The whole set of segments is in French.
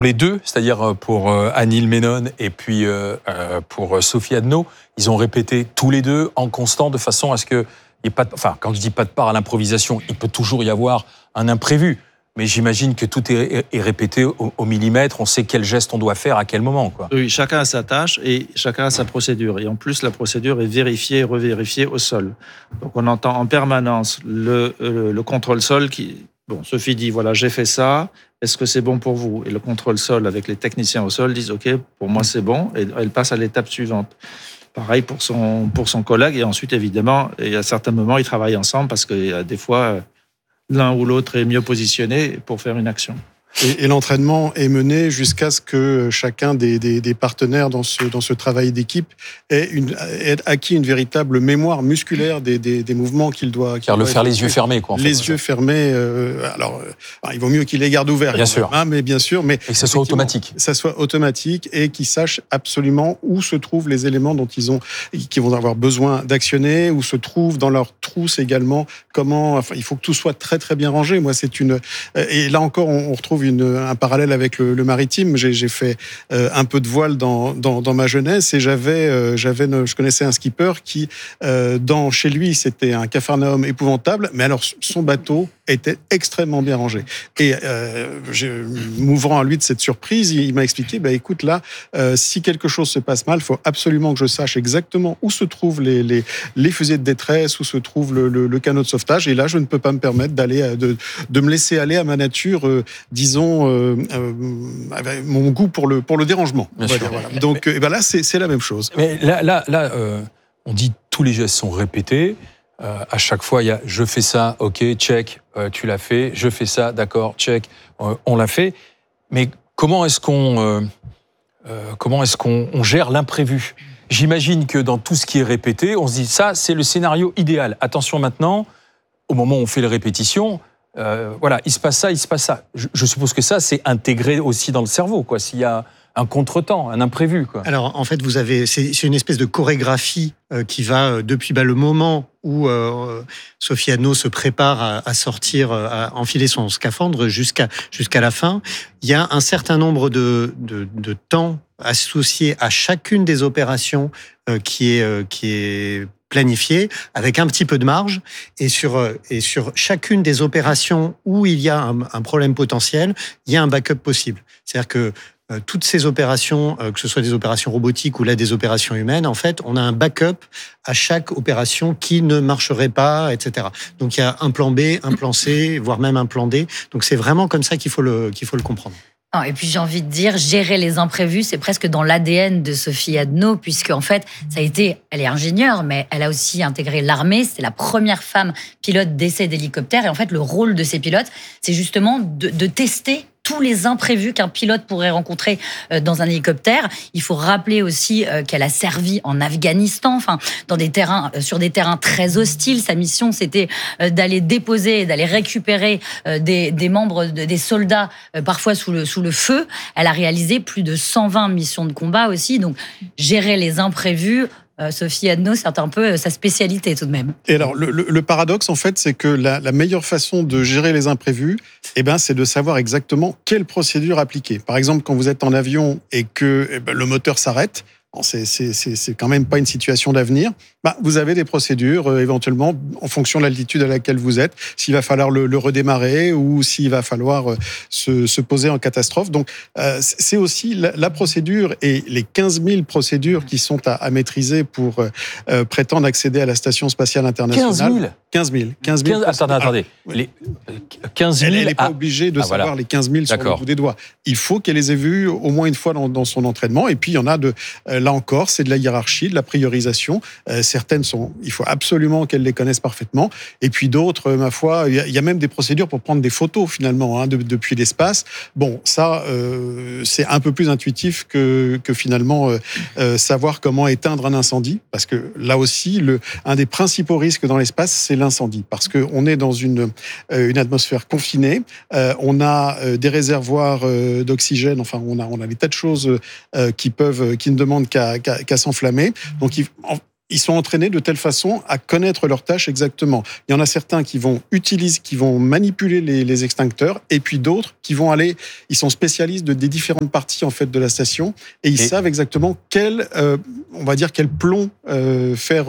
Les deux, c'est-à-dire pour Anil Menon et puis pour Sophie Adno, ils ont répété tous les deux en constant de façon à ce que il n'y ait pas quand je dis pas de part à l'improvisation, il peut toujours y avoir un imprévu. Mais j'imagine que tout est répété au millimètre, on sait quel geste on doit faire à quel moment, quoi. Oui, chacun a sa tâche et chacun a sa procédure. Et en plus, la procédure est vérifiée et revérifiée au sol. Donc on entend en permanence le contrôle sol qui... Bon, Sophie dit, voilà, j'ai fait ça, est-ce que c'est bon pour vous? Et le contrôle sol avec les techniciens au sol disent, OK, pour moi c'est bon, et elle passe à l'étape suivante. Pareil pour son collègue, et ensuite, évidemment, et à certains moments, ils travaillent ensemble parce que des fois, l'un ou l'autre est mieux positionné pour faire une action. Et l'entraînement est mené jusqu'à ce que chacun des partenaires dans ce travail d'équipe ait acquis une véritable mémoire musculaire des mouvements qu'il doit faire les yeux fermés, quoi. Les yeux fermés. Il vaut mieux qu'il les garde ouverts. Bien sûr. Mais bien sûr. Mais et que ça soit automatique. Ça soit automatique et qu'ils sachent absolument où se trouvent les éléments qui vont avoir besoin d'actionner, où se trouvent dans leur trousse également. Il faut que tout soit très très bien rangé. Moi, et là encore, on retrouve un parallèle avec le maritime. J'ai fait un peu de voile dans ma jeunesse et je connaissais un skipper qui, chez lui, c'était un capharnaüm épouvantable, mais alors son bateau était extrêmement bien rangé. Et m'ouvrant à lui de cette surprise, il m'a expliqué, écoute, là, si quelque chose se passe mal, il faut absolument que je sache exactement où se trouvent les fusées de détresse, où se trouve le canot de sauvetage. Et là, je ne peux pas me permettre de me laisser aller à ma nature, disons, avec mon goût pour le dérangement. Voilà. Donc là, c'est la même chose. Mais là, on dit tous les gestes sont répétés. À chaque fois, il y a je fais ça, ok, check, tu l'as fait. Je fais ça, d'accord, check, on l'a fait. Mais comment est-ce qu'on gère l'imprévu? J'imagine que dans tout ce qui est répété, on se dit ça, c'est le scénario idéal. Attention maintenant, au moment où on fait les répétitions. Il se passe ça. Je suppose que ça, c'est intégré aussi dans le cerveau, quoi. S'il y a un contretemps, un imprévu, quoi. Alors, en fait, c'est une espèce de chorégraphie qui va depuis le moment où Sophie Adno se prépare à sortir, à enfiler son scaphandre jusqu'à la fin. Il y a un certain nombre de temps associé à chacune des opérations qui est planifié avec un petit peu de marge et sur chacune des opérations où il y a un problème potentiel, il y a un backup possible. C'est-à-dire que toutes ces opérations, que ce soit des opérations robotiques ou là des opérations humaines, en fait, on a un backup à chaque opération qui ne marcherait pas, etc. Donc il y a un plan B, un plan C, voire même un plan D. Donc c'est vraiment comme ça qu'il faut le comprendre. Et puis j'ai envie de dire, gérer les imprévus, c'est presque dans l'ADN de Sophie Adno, puisque en fait, elle est ingénieure, mais elle a aussi intégré l'armée. C'est la première femme pilote d'essai d'hélicoptère. Et en fait, le rôle de ces pilotes, c'est justement de tester tous les imprévus qu'un pilote pourrait rencontrer dans un hélicoptère. Il faut rappeler aussi qu'elle a servi en Afghanistan, sur des terrains très hostiles. Sa mission, c'était d'aller déposer, d'aller récupérer des membres, des soldats, parfois sous le feu. Elle a réalisé plus de 120 missions de combat aussi. Donc, gérer les imprévus, Sophie Adno, c'est un peu sa spécialité tout de même. Et alors, le paradoxe, en fait, c'est que la meilleure façon de gérer les imprévus, c'est de savoir exactement quelle procédure appliquer. Par exemple, quand vous êtes en avion et que le moteur s'arrête, c'est quand même pas une situation d'avenir. Vous avez des procédures, éventuellement, en fonction de l'altitude à laquelle vous êtes, s'il va falloir le redémarrer ou s'il va falloir se poser en catastrophe. Donc, c'est aussi la procédure et les 15 000 procédures qui sont à maîtriser pour prétendre accéder à la Station spatiale internationale. 15 000. Attendez. Les 15 000. Elle n'est pas obligée de savoir les 15 000 sur le bout des doigts. Il faut qu'elle les ait vus au moins une fois dans son entraînement. Et puis, il y en a là encore, c'est de la hiérarchie, de la priorisation. Certaines il faut absolument qu'elles les connaissent parfaitement. Et puis d'autres, ma foi, il y a même des procédures pour prendre des photos finalement depuis l'espace. Bon, ça, c'est un peu plus intuitif que finalement savoir comment éteindre un incendie, parce que là aussi, un des principaux risques dans l'espace, c'est l'incendie, parce que on est dans une atmosphère confinée. On a des réservoirs d'oxygène. Enfin, on a des tas de choses qui ne demandent qu'à s'enflammer. Donc ils sont entraînés de telle façon à connaître leurs tâches exactement. Il y en a certains qui vont manipuler les extincteurs, et puis d'autres qui vont ils sont spécialistes des différentes parties en fait de la station, et ils savent exactement quel plomb faire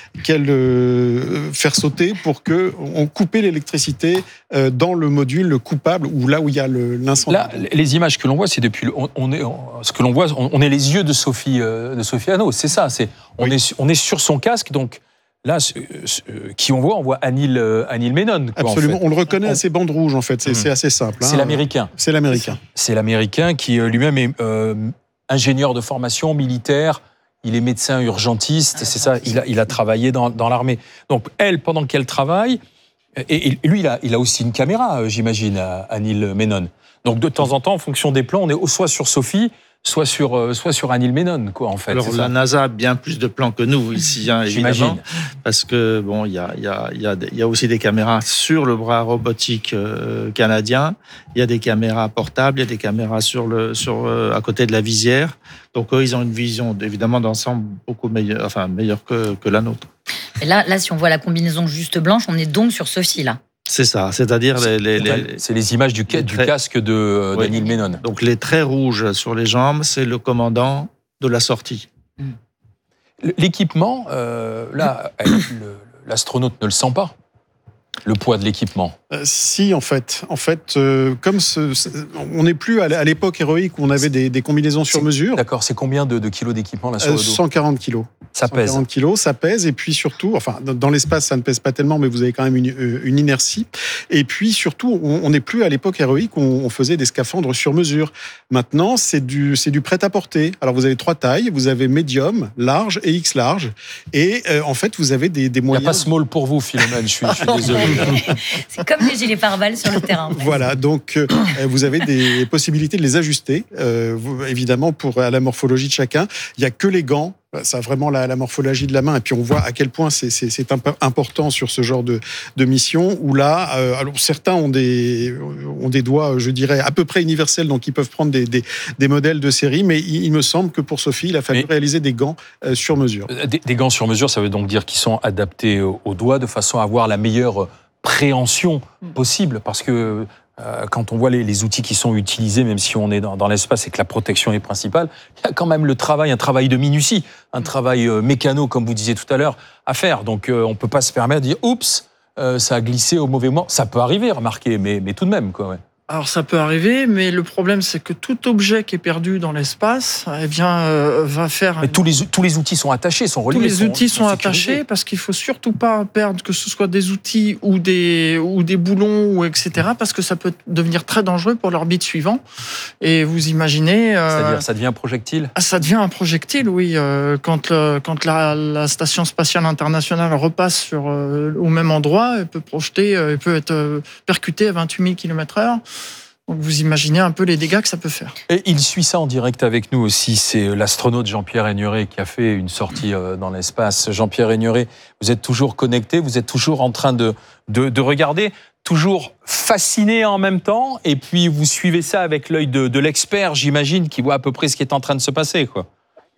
sauter pour que on coupe l'électricité dans le module coupable ou là où il y a l'incendie. Là, les images que l'on voit, c'est depuis on est les yeux de Sophie Hannaux, c'est ça. On est sur son casque, donc là, qui on voit Anil Menon. Absolument, en fait. on le reconnaît à ses bandes rouges en fait. C'est assez simple. C'est l'américain. C'est l'américain. C'est l'américain qui lui-même est ingénieur de formation militaire. Il est médecin urgentiste, c'est ça. Il a travaillé dans l'armée. Donc elle, pendant qu'elle travaille, et lui, il a aussi une caméra, j'imagine, Anil Menon. Donc de temps en temps, en fonction des plans, on est soit sur Sophie, soit sur Anil Menon, quoi, en fait. Alors la NASA a bien plus de plans que nous ici, hein, évidemment, parce que bon, il y a aussi des caméras sur le bras robotique canadien. Il y a des caméras portables, il y a des caméras à côté de la visière. Donc eux, ils ont une vision évidemment d'ensemble beaucoup meilleure que la nôtre. Et là, si on voit la combinaison juste blanche, on est donc sur Sophie là. C'est ça, c'est-à-dire c'est les images du casque d'Anil Menon. Donc les traits rouges sur les jambes, c'est le commandant de la sortie. L'équipement, l'astronaute ne le sent pas, le poids de l'équipement. Si, en fait, comme on n'est plus à l'époque héroïque où on avait des combinaisons sur mesure. D'accord, c'est combien de kilos d'équipement là sur le dos ? 140 kilos. Ça pèse. 140 kilos, ça pèse. Et puis surtout, enfin, dans l'espace, ça ne pèse pas tellement, mais vous avez quand même une inertie. Et puis surtout, on n'est plus à l'époque héroïque où on faisait des scaphandres sur mesure. Maintenant, c'est du prêt-à-porter. Alors, vous avez 3 tailles. Vous avez médium, large et X large. Et en fait, vous avez des moyens. Il n'y a pas small pour vous, Philomène. Je suis désolé. C'est comme les gilets pare-balles sur le terrain. Voilà, donc vous avez des possibilités de les ajuster, évidemment, à la morphologie de chacun. Il n'y a que les gants. Ça a vraiment la morphologie de la main, et puis on voit à quel point c'est important sur ce genre de mission où là, alors certains ont des doigts, je dirais, à peu près universels, donc ils peuvent prendre des modèles de série, mais il me semble que pour Sophie, il a fallu réaliser des gants sur mesure. Des gants sur mesure, ça veut donc dire qu'ils sont adaptés aux doigts de façon à avoir la meilleure préhension possible, parce que quand on voit les outils qui sont utilisés, même si on est dans l'espace et que la protection est principale, il y a quand même un travail de minutie, un travail mécano, comme vous disiez tout à l'heure, à faire. Donc on ne peut pas se permettre de dire « Oups, ça a glissé au mauvais moment ». Ça peut arriver, remarquez, mais tout de même, quoi. Ouais. Alors ça peut arriver, mais le problème c'est que tout objet qui est perdu dans l'espace, va faire. Mais tous les outils sont attachés, sont reliés. Tous les outils sont attachés parce qu'il faut surtout pas perdre que ce soit des outils ou des boulons ou etc. parce que ça peut devenir très dangereux pour l'orbite suivant. Et vous imaginez. C'est-à-dire, ça devient un projectile. Ça devient un projectile, oui. Quand la station spatiale internationale repasse au même endroit, elle peut être percutée à 28 000 km/h. Donc vous imaginez un peu les dégâts que ça peut faire. Et il suit ça en direct avec nous aussi, c'est l'astronaute Jean-Pierre Aigneret qui a fait une sortie dans l'espace. Jean-Pierre Aigneret, vous êtes toujours connecté, vous êtes toujours en train de regarder, toujours fasciné en même temps, et puis vous suivez ça avec l'œil de l'expert, j'imagine, qui voit à peu près ce qui est en train de se passer, quoi.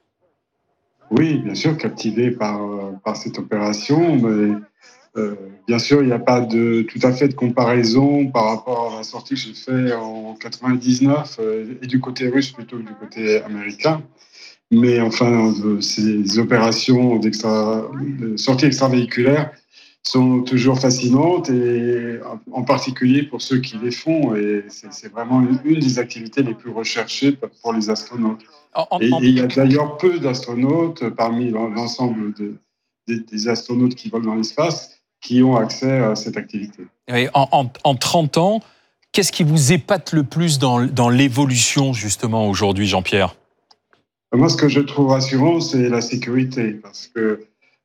Oui, bien sûr, captivé par cette opération, mais bien sûr, il n'y a pas tout à fait de comparaison par rapport à la sortie que j'ai faite en 99 et du côté russe plutôt que du côté américain. Mais enfin, ces opérations de sortie extravéhiculaire sont toujours fascinantes, et en particulier pour ceux qui les font. Et c'est vraiment une des activités les plus recherchées pour les astronautes. Et il y a d'ailleurs peu d'astronautes parmi l'ensemble des astronautes qui volent dans l'espace qui ont accès à cette activité. Et en 30 ans, qu'est-ce qui vous épate le plus dans l'évolution, justement, aujourd'hui, Jean-Pierre ? Moi, ce que je trouve rassurant, c'est la sécurité, parce que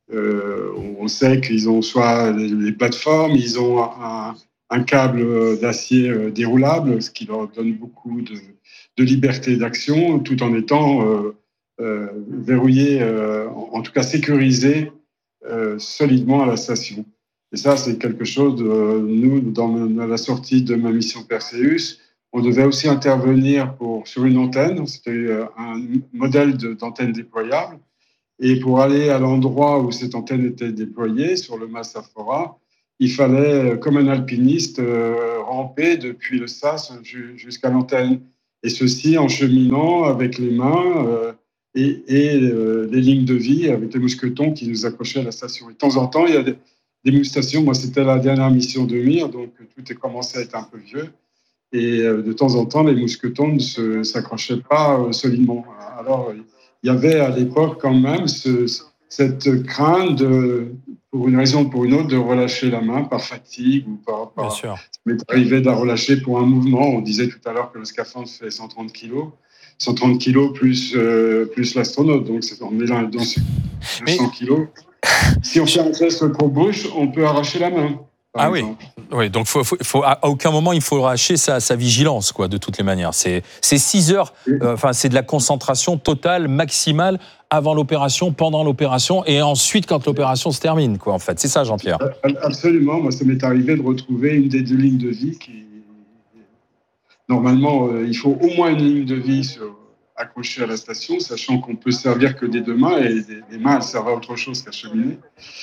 on sait qu'ils ont soit les plateformes, ils ont un câble d'acier déroulable, ce qui leur donne beaucoup de liberté d'action, tout en étant verrouillés, en tout cas sécurisés solidement à la station. Et ça, c'est quelque chose nous, dans la sortie de ma mission Perseus, on devait aussi intervenir sur une antenne. C'était un modèle d'antenne déployable. Et pour aller à l'endroit où cette antenne était déployée, sur le mât Safora, il fallait, comme un alpiniste, ramper depuis le sas jusqu'à l'antenne. Et ceci en cheminant avec les mains et les lignes de vie avec les mousquetons qui nous accrochaient à la station. Et de temps en temps, il y a des stations. Moi, c'était la dernière mission de Mir, donc tout est commencé à être un peu vieux. Et de temps en temps, les mousquetons ne s'accrochaient pas solidement. Alors, il y avait à l'époque quand même cette crainte pour une raison ou pour une autre, de relâcher la main par fatigue ou Bien sûr. Ça m'est arrivé de la relâcher pour un mouvement. On disait tout à l'heure que le scaphandre fait 130 kilos. 130 kilos plus l'astronaute. Donc, on est là dans 200 kilos. Si on fait un geste pour bouche, on peut arracher la main. Ah exemple. Oui, donc à aucun moment il faut arracher sa vigilance, quoi, de toutes les manières. C'est 6 heures, c'est de la concentration totale, maximale, avant l'opération, pendant l'opération, et ensuite quand l'opération se termine, quoi, en fait. C'est ça, Jean-Pierre? Absolument. Moi, ça m'est arrivé de retrouver une des 2 lignes de vie qui... Normalement, il faut au moins une ligne de vie accrochée à la station, sachant qu'on peut servir que des 2 mains, et les mains, elles servent à autre chose qu'à cheminer.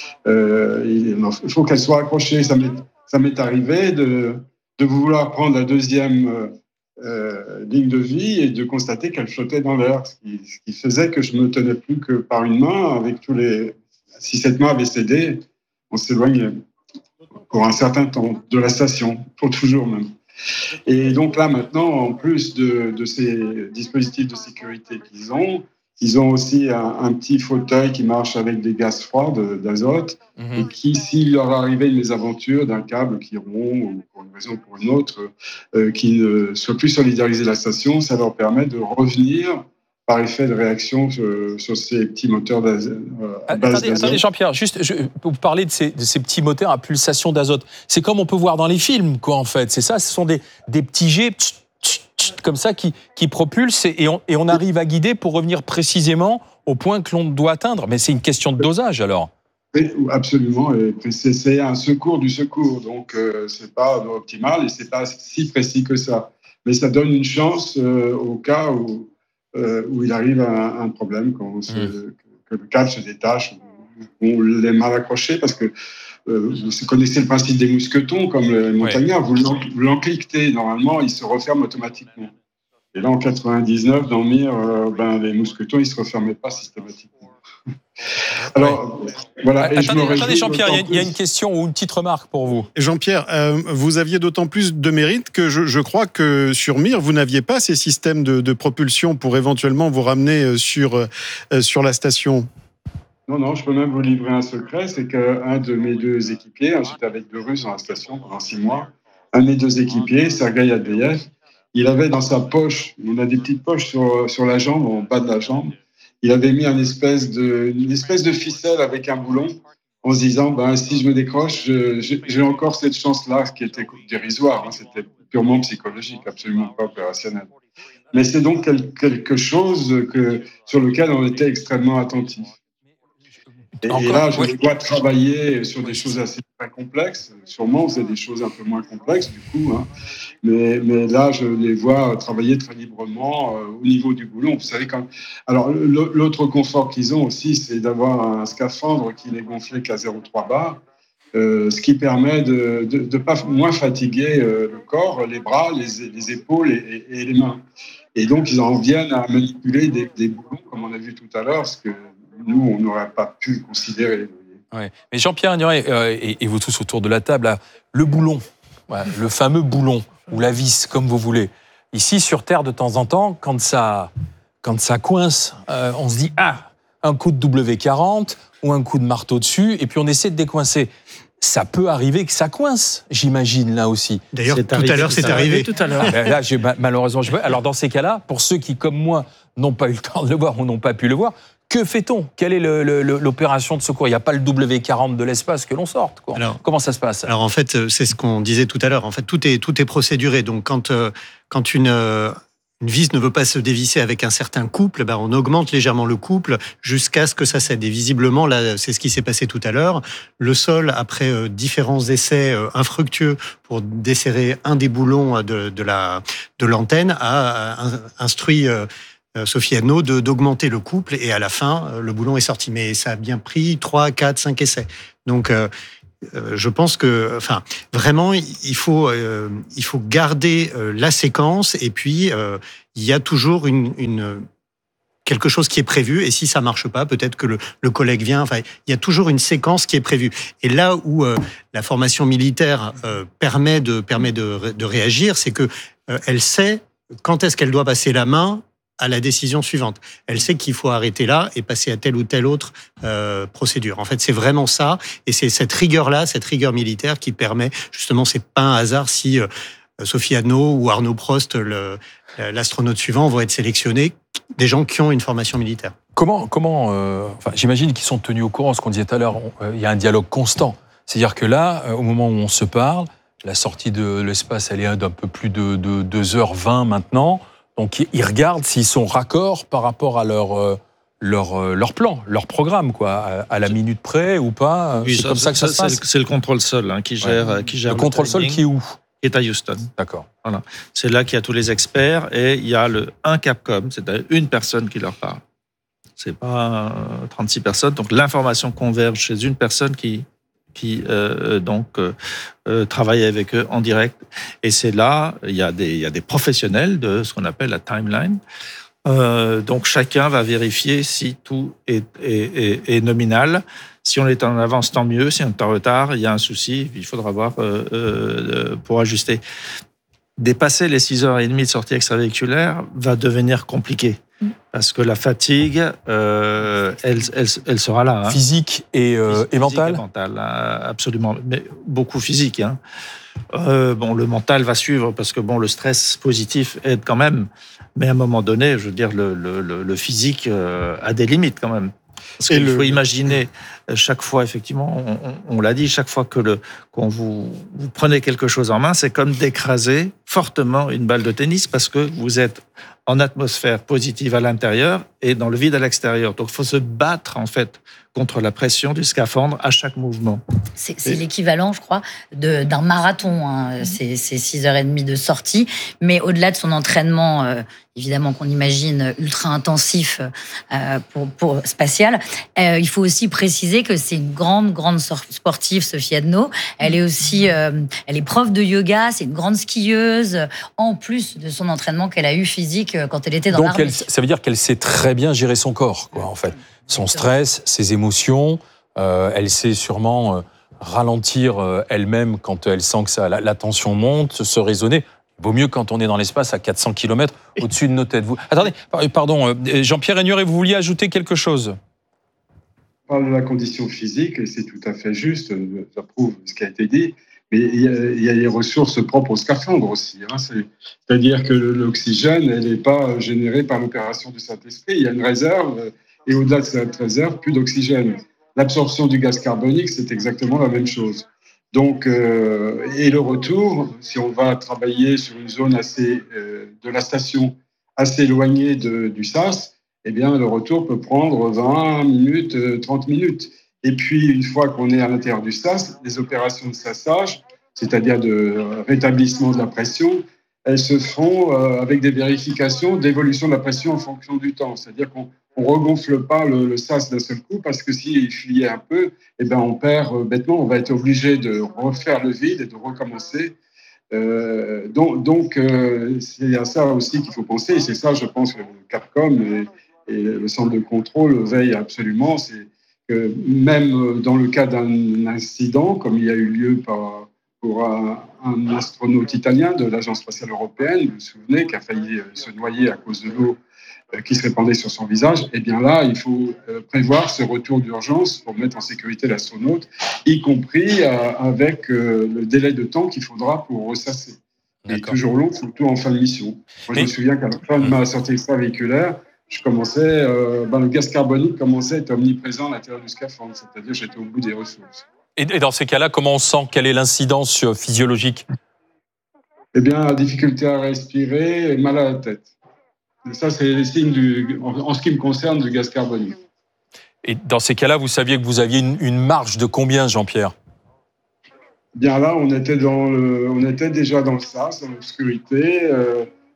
Il faut qu'elle soit accrochée. Ça m'est arrivé de vouloir prendre la 2e ligne de vie et de constater qu'elle flottait dans l'air, ce qui faisait que je ne me tenais plus que par une main. Avec tous les... Si cette main avait cédé, on s'éloignait pour un certain temps de la station, pour toujours même. Et donc là, maintenant, en plus de ces dispositifs de sécurité ils ont aussi un petit fauteuil qui marche avec des gaz froids d'azote, et qui, s'il leur arrivait une mésaventure d'un câble qui rompt, ou pour une raison ou pour une autre, qui ne soit plus solidarisé la station, ça leur permet de revenir par effet de réaction sur ces petits moteurs à base d'azote. Attendez, Jean-Pierre, juste, vous parlez de ces petits moteurs à pulsation d'azote. C'est comme on peut voir dans les films, quoi, en fait. C'est ça, ce sont des petits jets comme ça qui propulsent, et on arrive à guider pour revenir précisément au point que l'on doit atteindre. Mais c'est une question de dosage, alors. Oui, absolument. Et c'est un secours du secours, donc c'est pas optimal et c'est pas si précis que ça. Mais ça donne une chance au cas où il arrive un problème, que le câble se détache, ou les mal accrochés, parce que vous connaissez le principe des mousquetons, comme les montagnards, vous l'encliquetez, normalement, il se referme automatiquement. Et là, en 99, dans Mir, les mousquetons, ils ne se refermaient pas systématiquement. Alors, voilà. Attendez, Jean-Pierre, il y a une question ou une petite remarque pour vous. Jean-Pierre, vous aviez d'autant plus de mérite que je crois que sur Mir, vous n'aviez pas ces systèmes de propulsion pour éventuellement vous ramener sur la station. Non, je peux même vous livrer un secret, c'est qu'un de mes 2 équipiers, j'étais avec 2 Russes dans la station pendant 6 mois, un de mes 2 équipiers, Sergueï Adveyev, il avait dans sa poche, on a des petites poches sur la jambe, en bas de la jambe, il avait mis une espèce de ficelle avec un boulon, en se disant, si je me décroche, j'ai encore cette chance-là, ce qui était dérisoire, c'était purement psychologique, absolument pas opérationnel. Mais c'est donc quelque chose sur lequel on était extrêmement attentif. Et là, je dois travailler sur des choses assez très complexes. Sûrement, c'est des choses un peu moins complexes, du coup. Mais là, je les vois travailler très librement au niveau du boulon. Vous savez, alors, l'autre confort qu'ils ont aussi, c'est d'avoir un scaphandre qui n'est gonflé qu'à 0,3 bar, ce qui permet de pas moins fatiguer le corps, les bras, les épaules et les mains. Et donc, ils en viennent à manipuler des boulons, comme on a vu tout à l'heure, ce que nous, on n'aurait pas pu considérer. Ouais. Mais Jean-Pierre Agnoret, et vous tous autour de la table, là, le boulon, le fameux boulon, ou la vis, comme vous voulez. Ici, sur Terre, de temps en temps, quand ça coince, on se dit, un coup de W40 ou un coup de marteau dessus, et puis on essaie de décoincer. Ça peut arriver que ça coince, j'imagine, là aussi. D'ailleurs, tout à l'heure, c'est arrivé. Tout à l'heure. Là, malheureusement, alors dans ces cas-là, pour ceux qui, comme moi, n'ont pas eu le temps de le voir ou n'ont pas pu le voir, que fait-on? Quelle est l'opération de secours? Il n'y a pas le W40 de l'espace que l'on sorte, quoi. Alors, comment ça se passe? Alors en fait, c'est ce qu'on disait tout à l'heure. En fait, tout est procéduré. Donc quand une vis ne veut pas se dévisser avec un certain couple, on augmente légèrement le couple jusqu'à ce que ça cède. Et visiblement, là, c'est ce qui s'est passé tout à l'heure. Le sol, après différents essais infructueux pour desserrer un des boulons de l'antenne, a instruit Sophie Adno d'augmenter le couple et à la fin, le boulon est sorti. Mais ça a bien pris 3, 4, 5 essais. Donc, je pense que, enfin, vraiment, il faut garder la séquence et puis il y a toujours quelque chose qui est prévu, et si ça marche pas, peut-être que le collègue vient. Enfin, il y a toujours une séquence qui est prévue. Et là où la formation militaire permet de réagir, c'est que elle sait quand est-ce qu'elle doit passer la main à la décision suivante. Elle sait qu'il faut arrêter là et passer à telle ou telle autre procédure. En fait, c'est vraiment ça, et c'est cette rigueur-là, cette rigueur militaire qui permet, justement, c'est pas un hasard si Sophie Adno ou Arnaud Prost, l'astronaute suivant, vont être sélectionnés, des gens qui ont une formation militaire. Enfin, j'imagine qu'ils sont tenus au courant, ce qu'on disait tout à l'heure, il y a un dialogue constant. C'est-à-dire que là, au moment où on se parle, la sortie de l'espace, elle est d'un peu plus de 2h20 maintenant. Donc, ils regardent s'ils sont raccords par rapport à leur plan, leur programme, quoi, à la minute près ou pas. Oui, c'est comme ça que ça se passe. C'est le contrôle sol qui gère le contrôle sol qui est où? Qui est à Houston. D'accord. Voilà. C'est là qu'il y a tous les experts et il y a un Capcom, c'est-à-dire une personne qui leur parle. C'est pas 36 personnes. Donc l'information converge chez une personne qui travaille avec eux en direct. Et c'est là, il y a des professionnels de ce qu'on appelle la timeline. Donc chacun va vérifier si tout est nominal. Si on est en avance, tant mieux. Si on est en retard, il y a un souci. Il faudra voir pour ajuster. Dépasser les 6h30 de sortie extravéhiculaire va devenir compliqué. Parce que la fatigue, elle sera là. Hein. Physique et mentale. Absolument. Mais beaucoup physique. Hein. Le mental va suivre parce que le stress positif aide quand même. Mais à un moment donné, je veux dire, le physique a des limites quand même. Parce qu'il faut imaginer chaque fois, effectivement, on l'a dit, chaque fois quand vous prenez quelque chose en main, c'est comme d'écraser fortement une balle de tennis parce que vous êtes en atmosphère positive à l'intérieur et dans le vide à l'extérieur. Donc, il faut se battre, en fait, contre la pression du scaphandre à chaque mouvement. C'est l'équivalent, je crois, d'un marathon, hein, ces 6h30 de sortie. Mais au-delà de son entraînement, évidemment qu'on imagine ultra intensif pour spatial, il faut aussi préciser que c'est une grande sportive, Sophie Adno. Elle est aussi, elle est prof de yoga, c'est une grande skieuse, en plus de son entraînement qu'elle a eu physique quand elle était dans l'armée. Donc ça veut dire qu'elle sait très bien gérer son corps, quoi, en fait. Son stress, ses émotions, elle sait sûrement ralentir elle-même quand elle sent que la tension monte, se raisonner. Il vaut mieux quand on est dans l'espace à 400 km au-dessus de nos têtes. Attendez, pardon, Jean-Pierre Aigneret, vous vouliez ajouter quelque chose? On parle de la condition physique, et c'est tout à fait juste, j'approuve ce qui a été dit, mais il y a les ressources propres au scaphandre aussi. Hein. C'est-à-dire que l'oxygène, elle n'est pas générée par l'opération du Saint-Esprit, il y a une réserve, et au-delà de cette réserve, plus d'oxygène. L'absorption du gaz carbonique, c'est exactement la même chose. Donc, et le retour, si on va travailler sur une zone de la station assez éloignée du SAS, eh bien, le retour peut prendre 20 minutes, 30 minutes. Et puis, une fois qu'on est à l'intérieur du SAS, les opérations de sassage, c'est-à-dire de rétablissement de la pression, elles se font avec des vérifications d'évolution de la pression en fonction du temps. C'est-à-dire qu'on ne regonfle pas le SAS d'un seul coup, parce que s'il fuyait un peu, eh ben on perd bêtement, on va être obligé de refaire le vide et de recommencer. Donc c'est à ça aussi qu'il faut penser, et c'est ça, je pense, que le Capcom et le centre de contrôle veillent absolument. C'est que même dans le cas d'un incident, comme il y a eu lieu pour un astronaute italien de l'Agence spatiale européenne, vous vous souvenez, qui a failli se noyer à cause de l'eau qui se répandait sur son visage, eh bien là, il faut prévoir ce retour d'urgence pour mettre en sécurité l'astronaute, y compris avec le délai de temps qu'il faudra pour ressasser. Et toujours long, surtout en fin de mission. Moi, je me souviens qu'à la fin de ma sortie extravéhiculaire, le gaz carbonique commençait à être omniprésent à l'intérieur du scaphandre, c'est-à-dire j'étais au bout des ressources. Et dans ces cas-là, comment on sent quelle est l'incidence physiologique? Eh bien, difficulté à respirer et mal à la tête. Et ça, c'est les signes, en ce qui me concerne, du gaz carbonique. Et dans ces cas-là, vous saviez que vous aviez une marge de combien, Jean-Pierre? Bien là, on était déjà dans le SAS, dans l'obscurité.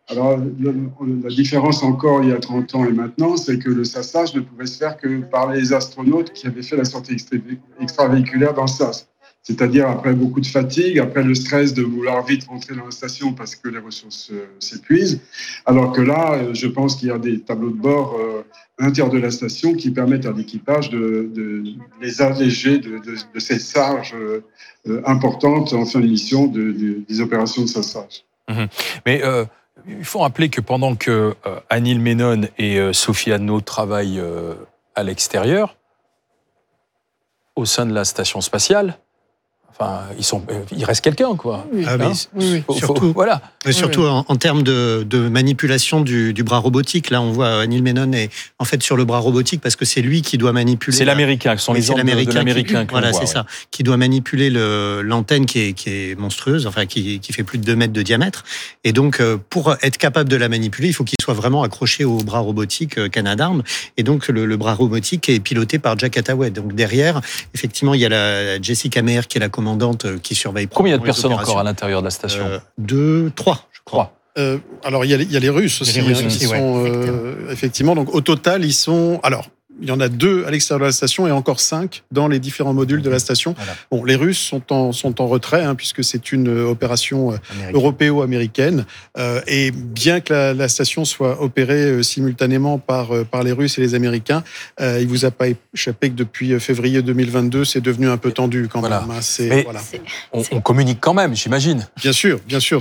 Alors, la différence encore il y a 30 ans et maintenant, c'est que le SASSage ne pouvait se faire que par les astronautes qui avaient fait la sortie extravéhiculaire dans le SAS. C'est-à-dire après beaucoup de fatigue, après le stress de vouloir vite rentrer dans la station parce que les ressources s'épuisent. Alors que là, je pense qu'il y a des tableaux de bord à l'intérieur de la station qui permettent à l'équipage de les alléger de ces charges importantes en fin de mission des opérations de SASSage. Mais il faut rappeler que pendant que Anil Menon et Sophie Adno travaillent à l'extérieur, au sein de la station spatiale, enfin, il reste quelqu'un, quoi. Oui, Ah, mais oui. surtout, voilà. surtout en termes de manipulation du bras robotique. Là, on voit Anil Menon est en fait sur le bras robotique parce que c'est lui qui doit manipuler. C'est l'américain, ce sont les ordres de l'américain. Voilà, c'est ça, qui doit manipuler l'antenne qui est monstrueuse, enfin qui fait plus de 2 mètres de diamètre. Et donc, pour être capable de la manipuler, il faut qu'il soit vraiment accroché au bras robotique Canadarm. Et donc, le bras robotique est piloté par Jack Attaway. Donc derrière, effectivement, il y a la Jessica Meir qui est la commandante qui surveille. Combien de personnes encore à l'intérieur de la station 2, 3, je crois. Alors, il y a les Russes aussi, qui sont effectivement. Donc, au total, ils sont. Alors, il y en a 2 à l'extérieur de la station et encore 5 dans les différents modules de la station. Voilà. Bon, les Russes sont en retrait, puisque c'est une opération européo-américaine. Et bien que la station soit opérée simultanément par les Russes et les Américains, il vous a pas échappé que depuis février 2022, c'est devenu un peu tendu quand même. On communique quand même, j'imagine. Bien sûr.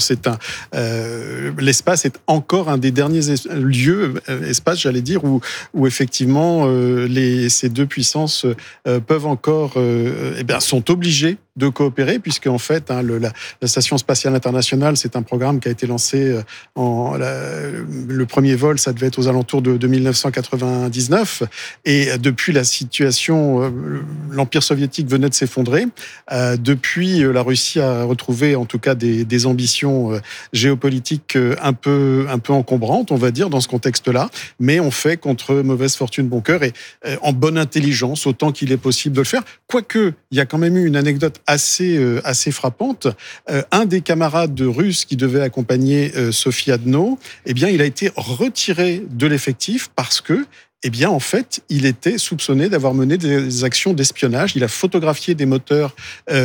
L'espace est encore un des derniers lieux, espace, j'allais dire, où effectivement ces 2 puissances peuvent encore, sont obligées de coopérer, puisque en fait, la Station spatiale internationale, c'est un programme qui a été lancé le premier vol, ça devait être aux alentours de 1999, et depuis la situation, l'Empire soviétique venait de s'effondrer. Depuis, la Russie a retrouvé, en tout cas, des ambitions géopolitiques un peu encombrantes, on va dire, dans ce contexte-là, mais on fait contre mauvaise fortune bon cœur et en bonne intelligence, autant qu'il est possible de le faire. Quoique, il y a quand même eu une anecdote assez frappante. Un des camarades russes qui devait accompagner Sophie Adno, il a été retiré de l'effectif parce que en fait, il était soupçonné d'avoir mené des actions d'espionnage. Il a photographié des moteurs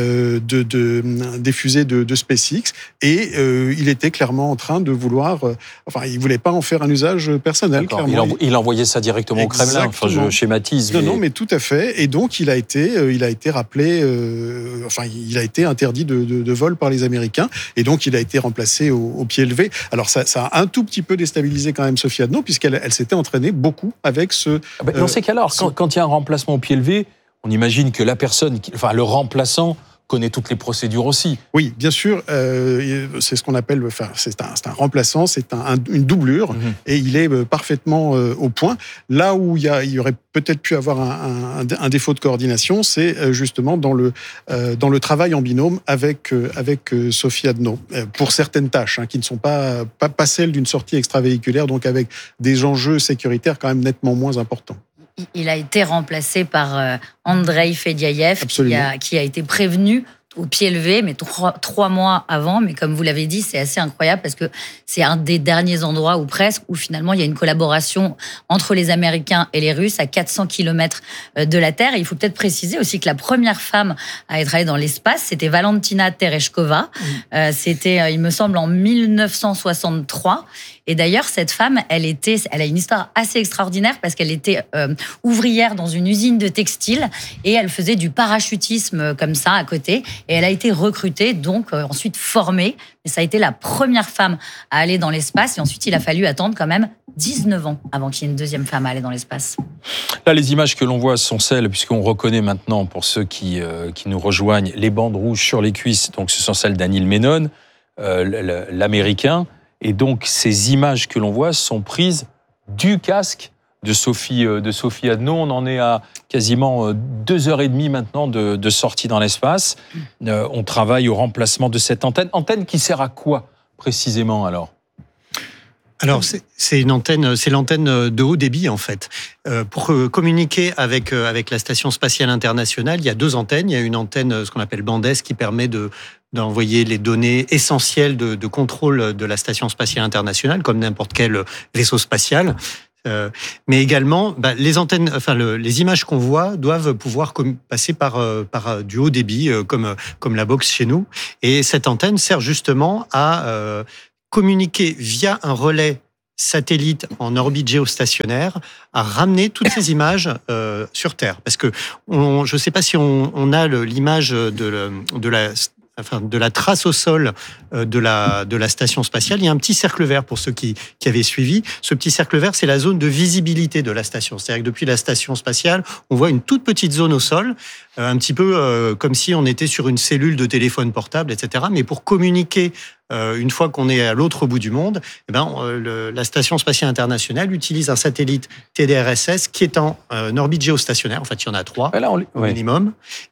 des fusées de SpaceX et il était clairement en train de vouloir... il voulait pas en faire un usage personnel, clairement. Il envoyait ça directement au Kremlin. Enfin, je schématise. Non, mais tout à fait. Et donc, il a été rappelé... il a été interdit de vol par les Américains. Et donc, il a été remplacé au pied levé. Alors, ça a un tout petit peu déstabilisé quand même Sophie Adno, puisqu'elle s'était entraînée beaucoup avec dans ces cas-là, quand il y a un remplacement au pied levé, on imagine que le remplaçant connaît toutes les procédures aussi. Oui, bien sûr, c'est ce qu'on appelle, c'est un remplaçant, c'est une doublure, et il est parfaitement au point. Là où il y aurait peut-être pu avoir un défaut de coordination, c'est justement dans le travail en binôme avec Sophie Adno, pour certaines tâches qui ne sont pas celles d'une sortie extravéhiculaire, donc avec des enjeux sécuritaires quand même nettement moins importants. Il a été remplacé par Andrei Fediaev, qui a été prévenu au pied levé, mais trois mois avant. Mais comme vous l'avez dit, c'est assez incroyable parce que c'est un des derniers endroits, ou presque, où finalement il y a une collaboration entre les Américains et les Russes à 400 km de la Terre. Et il faut peut-être préciser aussi que la première femme à être allée dans l'espace, c'était Valentina Tereshkova. C'était, il me semble, en 1963. Et d'ailleurs, cette femme, elle a une histoire assez extraordinaire parce qu'elle était ouvrière dans une usine de textile et elle faisait du parachutisme comme ça à côté. Et elle a été recrutée, donc ensuite formée. Mais ça a été la première femme à aller dans l'espace. Et ensuite, il a fallu attendre quand même 19 ans avant qu'il y ait une deuxième femme à aller dans l'espace. Là, les images que l'on voit sont celles, puisqu'on reconnaît maintenant, pour ceux qui nous rejoignent, les bandes rouges sur les cuisses. Donc, ce sont celles d'Anil Menon, l'Américain. Et donc, ces images que l'on voit sont prises du casque de Sophie Adno. On en est à quasiment 2h30 maintenant de sortie dans l'espace. On travaille au remplacement de cette antenne. Antenne qui sert à quoi, précisément, alors ? Alors, c'est l'antenne de haut débit, en fait. Pour communiquer avec la Station spatiale internationale, il y a 2 antennes. Il y a une antenne, ce qu'on appelle bande S, qui permet de d'envoyer les données essentielles de contrôle de la Station spatiale internationale, comme n'importe quel vaisseau spatial. Mais également, les antennes, les images qu'on voit doivent pouvoir passer par du haut débit, comme la box chez nous. Et cette antenne sert justement à communiquer via un relais satellite en orbite géostationnaire, à ramener toutes ces images sur Terre. Parce que je ne sais pas si on a l'image de la trace au sol de la station spatiale. Il y a un petit cercle vert pour ceux qui avaient suivi. Ce petit cercle vert, c'est la zone de visibilité de la station. C'est-à-dire que depuis la station spatiale, on voit une toute petite zone au sol, un petit peu comme si on était sur une cellule de téléphone portable, etc. Mais pour communiquer, une fois qu'on est à l'autre bout du monde, la Station spatiale internationale utilise un satellite TDRSS qui est en orbite géostationnaire. En fait, il y en a 3 au minimum.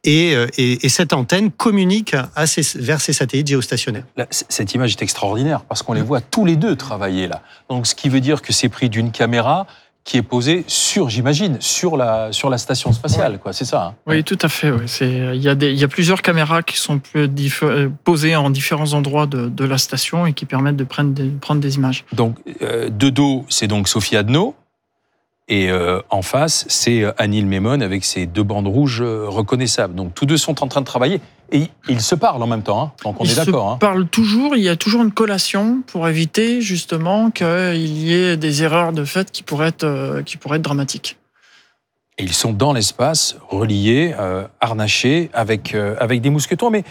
Et cette antenne communique vers ces satellites géostationnaires. Là, cette image est extraordinaire parce qu'on les voit tous les deux travailler là. Donc, ce qui veut dire que c'est pris d'une caméra qui est posée j'imagine, sur la station spatiale, quoi. C'est ça. Hein. Oui, tout à fait. Oui. Il y a plusieurs caméras qui sont posées en différents endroits de la station et qui permettent de prendre des images. Donc, de dos, c'est donc Sophie Adno. Et en face, c'est Anil Memon avec ses 2 bandes rouges reconnaissables. Donc, tous deux sont en train de travailler. Et ils se parlent en même temps, hein. Donc on est d'accord. Ils se parlent toujours, il y a toujours une collation pour éviter justement qu'il y ait des erreurs de fait qui pourraient être dramatiques. Et ils sont dans l'espace, reliés, harnachés, avec des mousquetons. Mais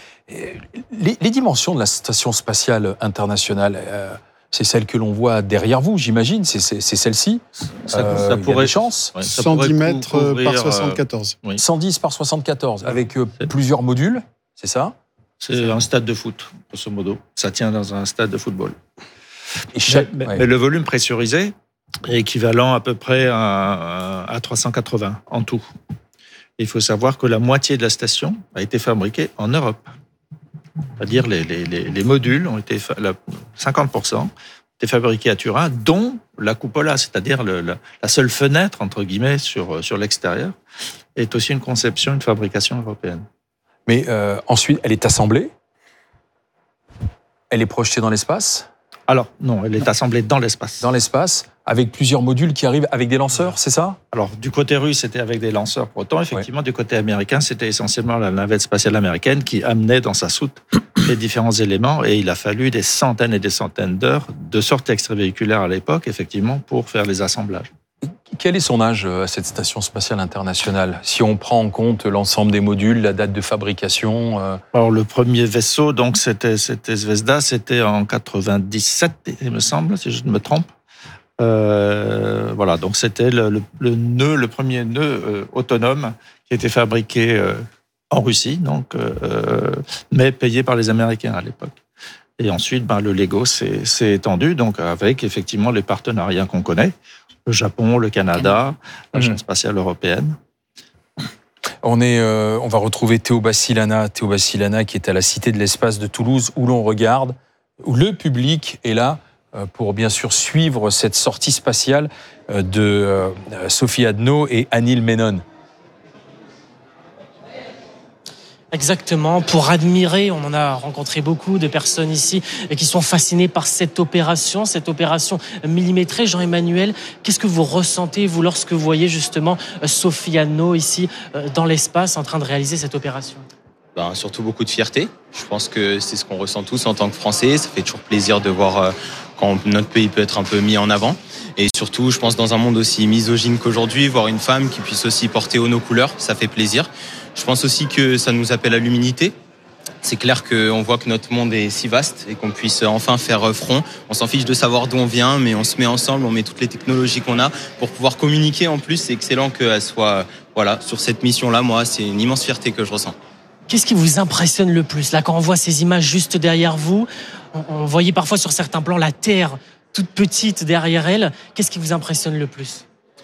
les dimensions de la Station spatiale internationale, c'est celle que l'on voit derrière vous, j'imagine. C'est celle-ci. Ça pourrait des chances. Ouais, 110 mètres par 74. 110 par 74, avec plusieurs modules. C'est ça ? C'est un stade de foot, grosso modo. Ça tient dans un stade de football. Et mais le volume pressurisé est équivalent à peu près à 380 en tout. Il faut savoir que la moitié de la station a été fabriquée en Europe. C'est-à-dire les modules ont été 50% ont été fabriqués à Turin, dont la cupola, c'est-à-dire la seule fenêtre entre guillemets sur l'extérieur, est aussi une conception, une fabrication européenne. Mais ensuite, elle est assemblée. Elle est projetée dans l'espace. Alors, non, elle est assemblée dans l'espace. Dans l'espace, avec plusieurs modules qui arrivent avec des lanceurs, c'est ça ? Alors, du côté russe, c'était avec des lanceurs Proton. Effectivement, du côté américain, c'était essentiellement la navette spatiale américaine qui amenait dans sa soute les différents éléments. Et il a fallu des centaines et des centaines d'heures de sortie extravéhiculaire à l'époque, effectivement, pour faire les assemblages. Quel est son âge à cette Station spatiale internationale ? Si on prend en compte l'ensemble des modules, la date de fabrication Alors, le premier vaisseau, donc, c'était Zvezda, c'était en 97, il me semble, si je ne me trompe. Voilà, donc c'était le premier nœud autonome qui a été fabriqué en Russie, donc, mais payé par les Américains à l'époque. Et ensuite, le Lego s'est étendu, donc avec effectivement les partenariats qu'on connaît. Le Japon, le Canada, l'Agence spatiale européenne. On va retrouver Théo Bassilana qui est à la Cité de l'Espace de Toulouse, où l'on regarde, où le public est là pour bien sûr suivre cette sortie spatiale de Sophie Adno et Anil Memon. Exactement, pour admirer, on en a rencontré beaucoup de personnes ici qui sont fascinées par cette opération millimétrée. Jean-Emmanuel, qu'est-ce que vous ressentez, vous, lorsque vous voyez justement Sophie Adno ici dans l'espace en train de réaliser cette opération ? Surtout beaucoup de fierté. Je pense que c'est ce qu'on ressent tous en tant que Français. Ça fait toujours plaisir de voir quand notre pays peut être un peu mis en avant. Et surtout, je pense dans un monde aussi misogyne qu'aujourd'hui, voir une femme qui puisse aussi porter haut nos couleurs, ça fait plaisir. Je pense aussi que ça nous appelle à l'humilité. C'est clair qu'on voit que notre monde est si vaste et qu'on puisse enfin faire front. On s'en fiche de savoir d'où on vient, mais on se met ensemble, on met toutes les technologies qu'on a pour pouvoir communiquer. En plus, c'est excellent qu'elle soit sur cette mission-là. Moi, c'est une immense fierté que je ressens. Qu'est-ce qui vous impressionne le plus ? Là, quand on voit ces images juste derrière vous, on voyait parfois sur certains plans la Terre toute petite derrière elle. Qu'est-ce qui vous impressionne le plus ?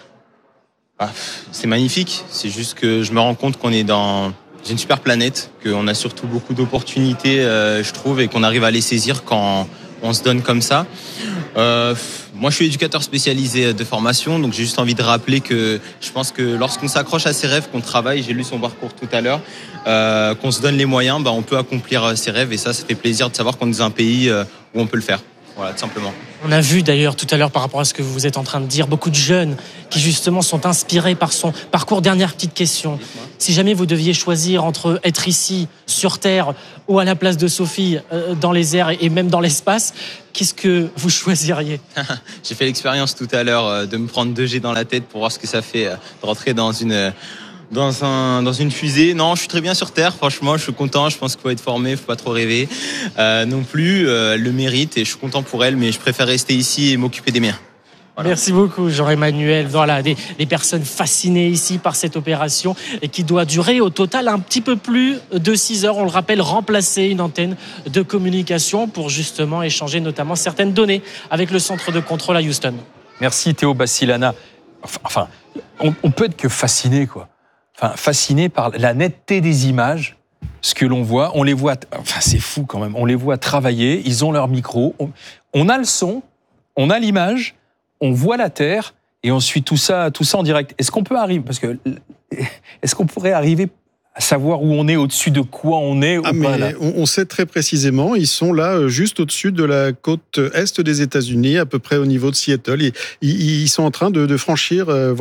C'est magnifique. C'est juste que je me rends compte qu'on est dans une super planète, qu'on a surtout beaucoup d'opportunités, je trouve, et qu'on arrive à les saisir quand on se donne comme ça. Moi, je suis éducateur spécialisé de formation, donc j'ai juste envie de rappeler que je pense que lorsqu'on s'accroche à ses rêves, qu'on travaille, j'ai lu son parcours tout à l'heure, qu'on se donne les moyens, on peut accomplir ses rêves et ça fait plaisir de savoir qu'on est dans un pays où on peut le faire. Voilà, tout simplement. On a vu d'ailleurs tout à l'heure par rapport à ce que vous êtes en train de dire, beaucoup de jeunes qui justement sont inspirés par son parcours. Dernière petite question. Si jamais vous deviez choisir entre être ici, sur Terre, ou à la place de Sophie, dans les airs et même dans l'espace, qu'est-ce que vous choisiriez ? J'ai fait l'expérience tout à l'heure de me prendre 2G dans la tête pour voir ce que ça fait de rentrer dans une fusée. Non, je suis très bien sur Terre. Franchement, je suis content. Je pense qu'il faut être formé, faut pas trop rêver non plus. Elle le mérite et je suis content pour elle, mais je préfère rester ici et m'occuper des miens. Voilà. Merci beaucoup, Jean-Emmanuel. Voilà, des personnes fascinées ici par cette opération et qui doit durer au total un petit peu plus de 6 heures. On le rappelle, remplacer une antenne de communication pour justement échanger notamment certaines données avec le centre de contrôle à Houston. Merci Théo Bassilana. Enfin, on peut être que fasciné, quoi. Enfin, fasciné par la netteté des images, ce que l'on voit. On les voit, c'est fou quand même, on les voit travailler, ils ont leur micro, on a le son, on a l'image, on voit la Terre, et on suit tout ça en direct. Est-ce qu'on pourrait arriver à savoir où on est, au-dessus de quoi on est ou pas, là. On sait très précisément, ils sont là juste au-dessus de la côte est des États-Unis, à peu près au niveau de Seattle. Ils sont en train de franchir, on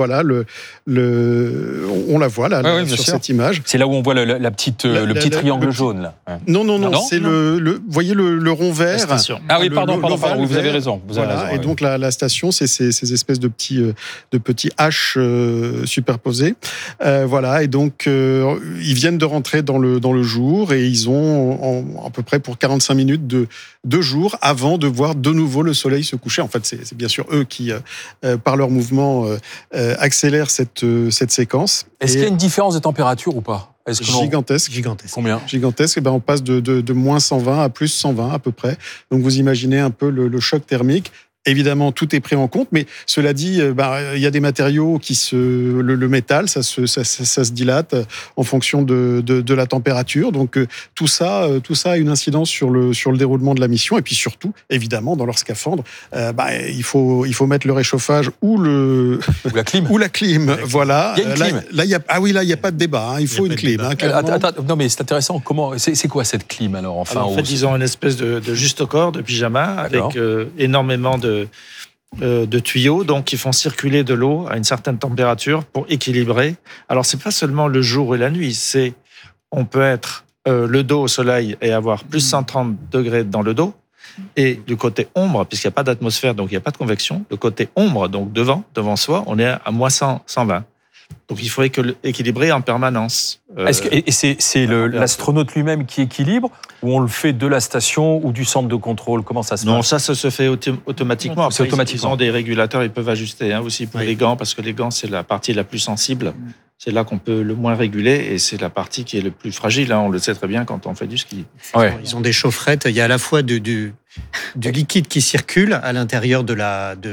la voit là, sur cette image. C'est là où on voit le petit triangle jaune, là. Ouais. Non, c'est vous voyez le rond vert. Ah oui, pardon, vous avez raison. Et donc la station, c'est ces espèces de petits H superposés. Et donc ils viennent de rentrer dans le jour et ils ont à peu près pour 45 minutes de jour avant de voir de nouveau le soleil se coucher. En fait, c'est bien sûr eux qui, par leur mouvement, accélèrent cette séquence. Est-ce qu'il y a une différence de température ou pas ? Gigantesque. Combien ? Gigantesque. On passe de moins 120 à plus 120 à peu près. Donc vous imaginez un peu le choc thermique. Évidemment, tout est pris en compte, mais cela dit, il y a des matériaux le métal, ça se dilate en fonction de la température. Donc tout ça a une incidence sur le déroulement de la mission. Et puis surtout, évidemment, dans leur scaphandre, il faut mettre le réchauffage ou la clim. Ou la clim. Voilà. Il y a une clim. Là, il y a pas de débat. Il faut une clim. Attends, non mais c'est intéressant. Comment c'est quoi cette clim alors ? Enfin, en fait, ils ont une espèce de juste corps de pyjama avec énormément de tuyaux, donc qui font circuler de l'eau à une certaine température pour équilibrer. Alors c'est pas seulement le jour et la nuit, on peut être le dos au soleil et avoir plus 130 degrés dans le dos, et du côté ombre, puisqu'il n'y a pas d'atmosphère, donc il n'y a pas de convection, le côté ombre, donc devant soi, on est à moins 120. Donc il faut équilibrer en permanence. C'est l'astronaute lui-même qui équilibre, ou on le fait de la station ou du centre de contrôle ? Comment ça se passe ? Non, ça se fait automatiquement. Après, automatiquement. Ils ont des régulateurs, ils peuvent ajuster aussi pour les gants, parce que les gants, c'est la partie la plus sensible. C'est là qu'on peut le moins réguler et c'est la partie qui est le plus fragile. On le sait très bien quand on fait du ski. Ouais. Ils ont des chaufferettes. Il y a à la fois du liquide qui circule à l'intérieur du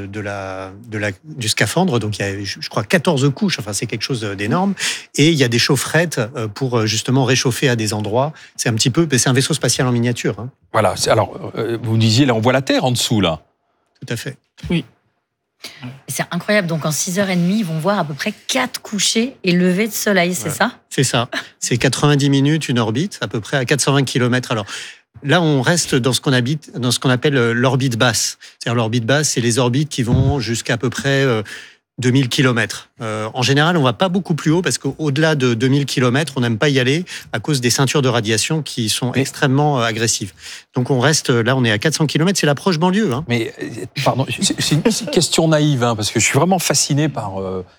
scaphandre. Donc il y a, je crois, 14 couches. Enfin, c'est quelque chose d'énorme. Et il y a des chaufferettes pour justement réchauffer à des endroits. C'est un vaisseau spatial en miniature. Hein. Voilà. Alors, vous me disiez, là, on voit la Terre en dessous, là. Tout à fait. Oui. C'est incroyable. Donc, en 6h30, ils vont voir à peu près 4 couchers et levées de soleil, c'est ça ? C'est ça. C'est 90 minutes, une orbite, à peu près à 420 km. Alors, là, on reste dans ce qu'on appelle l'orbite basse. C'est-à-dire, l'orbite basse, c'est les orbites qui vont jusqu'à peu près 2000 km. En général, on va pas beaucoup plus haut parce qu'au-delà de 2000 km, on n'aime pas y aller à cause des ceintures de radiation qui sont extrêmement agressives. Donc on reste, là on est à 400 km, c'est l'approche banlieue. Hein. Mais, pardon, c'est une question naïve, parce que je suis vraiment fasciné par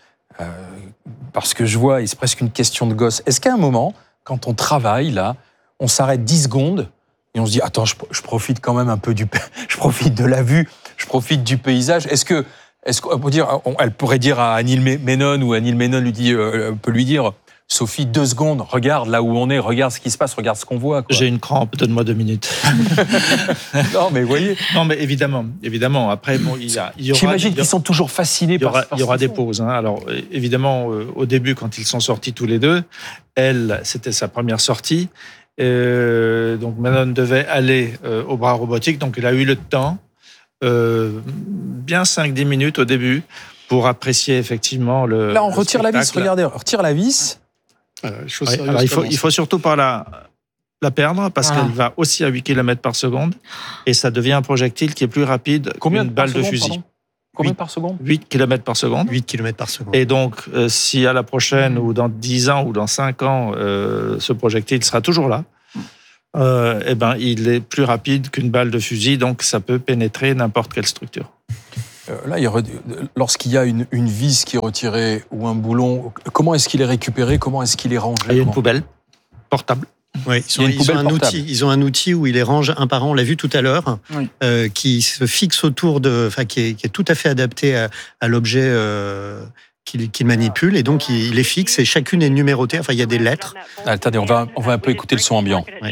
ce que je vois, et c'est presque une question de gosse. Est-ce qu'à un moment, quand on travaille, là, on s'arrête 10 secondes et on se dit, attends, je profite quand même un peu je profite de la vue, je profite du paysage. Est-ce qu'on peut dire, elle pourrait dire à Anil Menon, ou Anil Menon peut lui dire, Sophie, 2 secondes, regarde là où on est, regarde ce qui se passe, regarde ce qu'on voit. Quoi. J'ai une crampe, donne-moi 2 minutes. Non, mais voyez. Non, mais évidemment. Après, il y aura. J'imagine qu'ils sont toujours fascinés par ça. Il y aura des pauses. Alors, évidemment, au début, quand ils sont sortis tous les deux, elle, c'était sa première sortie. Donc, Menon devait aller au bras robotique, donc il a eu le temps bien 5-10 minutes au début pour apprécier effectivement le. Là, on retire la vis. spectacle. Regardez, on retire la vis. Chose Ouais, sérieuse alors il commence. faut surtout pas la perdre parce Voilà. qu'elle va aussi à 8 km par seconde et ça devient un projectile qui est plus rapide Combien qu'une par balle de seconde, fusil. pardon Combien par seconde 8 km par seconde. 8 km par seconde. Et donc, si à la prochaine ou dans 10 ans ou dans 5 ans, ce projectile sera toujours là, eh ben, il est plus rapide qu'une balle de fusil, donc ça peut pénétrer n'importe quelle structure. Là, lorsqu'il y a une vis qui est retirée ou un boulon, comment est-ce qu'il est récupéré? Comment est-ce qu'il est rangé? Il y a une Comment poubelle portable. Oui, Il y a une poubelle portable. ils ont un outil où ils les rangent un par un, on l'a vu tout à l'heure, Oui. qui se fixe autour qui est tout à fait adapté à l'objet qu'il manipule, et donc il les fixe, et chacune est numérotée, enfin il y a des lettres. Ah, attendez, on va un peu écouter le son ambiant. Ouais.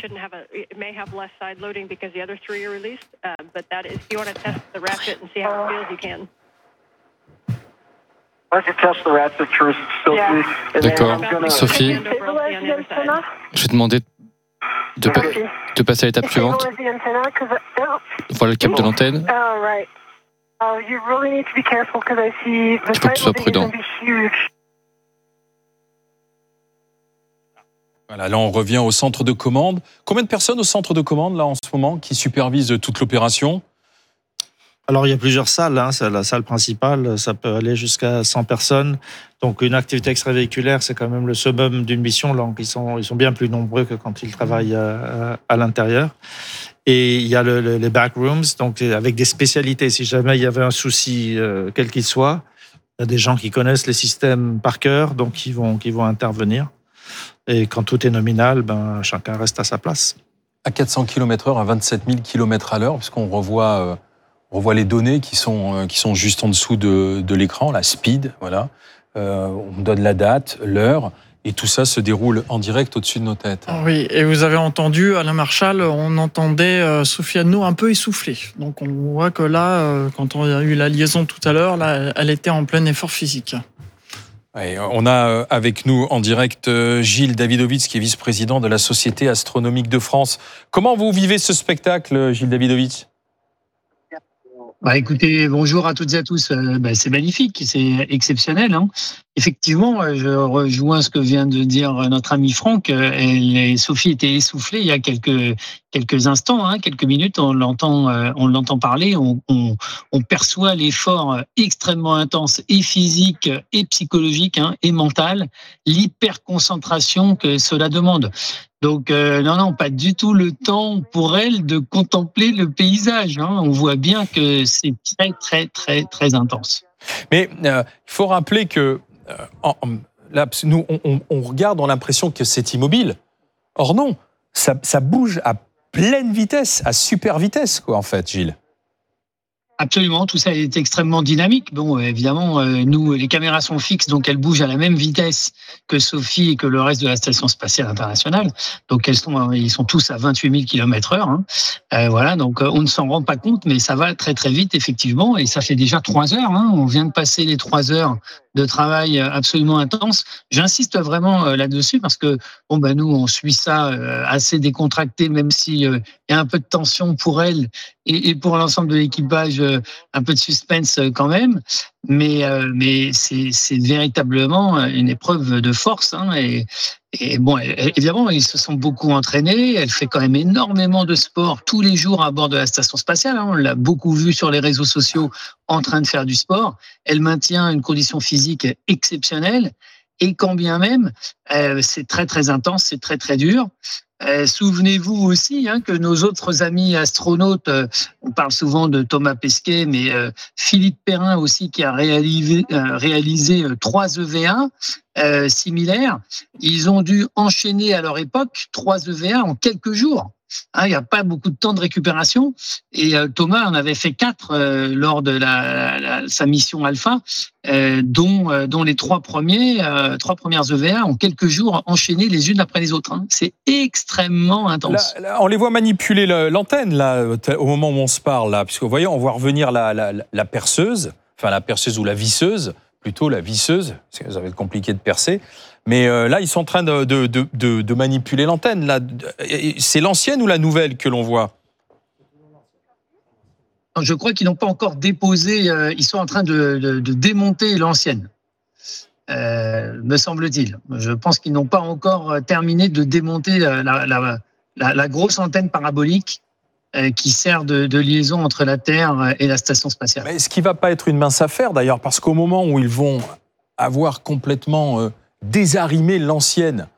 D'accord. Sophie, je vais demander de passer à l'étape suivante. Voilà le cap de l'antenne. Il faut que tu sois prudent. Voilà, là, on revient au centre de commande. Combien de personnes au centre de commande, là, en ce moment, qui supervisent toute l'opération? Alors, il y a plusieurs salles. Hein. C'est la salle principale, ça peut aller jusqu'à 100 personnes. Donc, une activité extravéhiculaire, c'est quand même le summum d'une mission. Donc, ils sont bien plus nombreux que quand ils travaillent à l'intérieur. Et il y a les backrooms, donc avec des spécialités. Si jamais il y avait un souci, quel qu'il soit, il y a des gens qui connaissent les systèmes par cœur, donc qui vont intervenir. Et quand tout est nominal, ben, chacun reste à sa place. À 400 km/h, à 27 000 km/h, puisqu'on revoit les données qui sont juste en dessous de l'écran, la speed, voilà. On donne la date, l'heure, et tout ça se déroule en direct au-dessus de nos têtes. Oui, et vous avez entendu, Alain Marchal, on entendait Sophie Adno un peu essoufflée. Donc on voit que là, quand on a eu la liaison tout à l'heure, là, elle était en plein effort physique. Et on a avec nous en direct Gilles Davidovitz, qui est vice-président de la Société astronomique de France. Comment vous vivez ce spectacle, Gilles Davidovitz? Écoutez, bonjour à toutes et à tous. C'est magnifique, c'est exceptionnel. Hein. Effectivement, je rejoins ce que vient de dire notre ami Franck. Sophie était essoufflée il y a quelques instants, hein, quelques minutes. On l'entend parler. On perçoit l'effort extrêmement intense et physique et psychologique, hein, et mental, l'hyperconcentration que cela demande. Donc, non, pas du tout le temps pour elle de contempler le paysage. Hein. On voit bien que c'est très, très, très, très intense. Mais il faut rappeler que là, nous, on regarde, on a l'impression que c'est immobile. Or non, ça bouge à pleine vitesse, à super vitesse, quoi, en fait, Gilles. Absolument, tout ça est extrêmement dynamique. Bon, évidemment, nous, les caméras sont fixes, donc elles bougent à la même vitesse que Sophie et que le reste de la Station spatiale internationale. Donc, ils sont tous à 28 000 km/h. Hein. Voilà, donc on ne s'en rend pas compte, mais ça va très très vite, effectivement. Et ça fait déjà 3 heures. Hein. On vient de passer les 3 heures de travail absolument intense. J'insiste vraiment là-dessus parce que nous, on suit ça assez décontracté, même s'il y a un peu de tension pour elle et pour l'ensemble de l'équipage, un peu de suspense quand même. Mais c'est véritablement une épreuve de force. Hein, et bon, évidemment, ils se sont beaucoup entraînés. Elle fait quand même énormément de sport tous les jours à bord de la station spatiale. Hein. On l'a beaucoup vu sur les réseaux sociaux en train de faire du sport. Elle maintient une condition physique exceptionnelle. Et quand bien même, c'est très, très intense, c'est très, très dur. Souvenez-vous aussi que nos autres amis astronautes, on parle souvent de Thomas Pesquet, mais Philippe Perrin aussi, qui a réalisé 3 EVA similaires, ils ont dû enchaîner à leur époque 3 EVA en quelques jours. Il n'y a pas beaucoup de temps de récupération. Et Thomas en avait fait 4 lors de sa mission Alpha, dont les 3 premières EVA en quelques jours enchaînées les unes après les autres. Hein. C'est extrêmement intense. Là, on les voit manipuler l'antenne là, au moment où on se parle, là, puisque vous voyez, on voit revenir la perceuse, enfin la perceuse ou la visseuse, plutôt la visseuse, parce que ça va être compliqué de percer. Mais là, ils sont en train de manipuler l'antenne. Là. C'est l'ancienne ou la nouvelle que l'on voit? Non, je crois qu'ils n'ont pas encore déposé. Ils sont en train de démonter l'ancienne. Me semble-t-il. Je pense qu'ils n'ont pas encore terminé de démonter la grosse antenne parabolique qui sert de liaison entre la Terre et la station spatiale. Mais ce qui ne va pas être une mince affaire d'ailleurs, parce qu'au moment où ils vont avoir complètement désarrimé l'ancienne,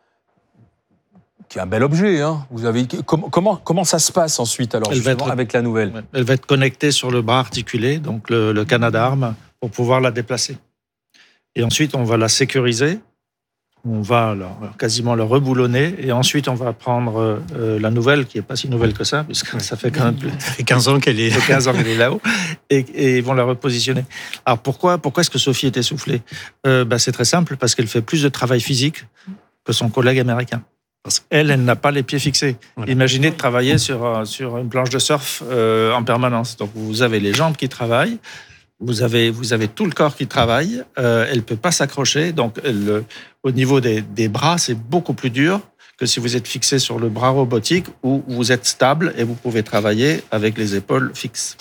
qui est un bel objet, hein, vous avez, comment ça se passe ensuite alors avec la nouvelle? Elle va être connectée sur le bras articulé, donc le canard d'armes, pour pouvoir la déplacer. Et ensuite, on va la sécuriser. On va quasiment la reboulonner et ensuite on va prendre la nouvelle qui est pas si nouvelle que ça puisque ça fait quand même ça fait 15 ans qu'elle est 15 ans qu'elle est là-haut et ils vont la repositionner. Alors pourquoi est-ce que Sophie est essoufflée? C'est très simple, parce qu'elle fait plus de travail physique que son collègue américain. Parce qu'elle n'a pas les pieds fixés. Voilà. Imaginez de travailler sur une planche de surf en permanence. Donc vous avez les jambes qui travaillent. Vous avez tout le corps qui travaille, elle ne peut pas s'accrocher, donc au niveau des bras, c'est beaucoup plus dur que si vous êtes fixé sur le bras robotique où vous êtes stable et vous pouvez travailler avec les épaules fixes.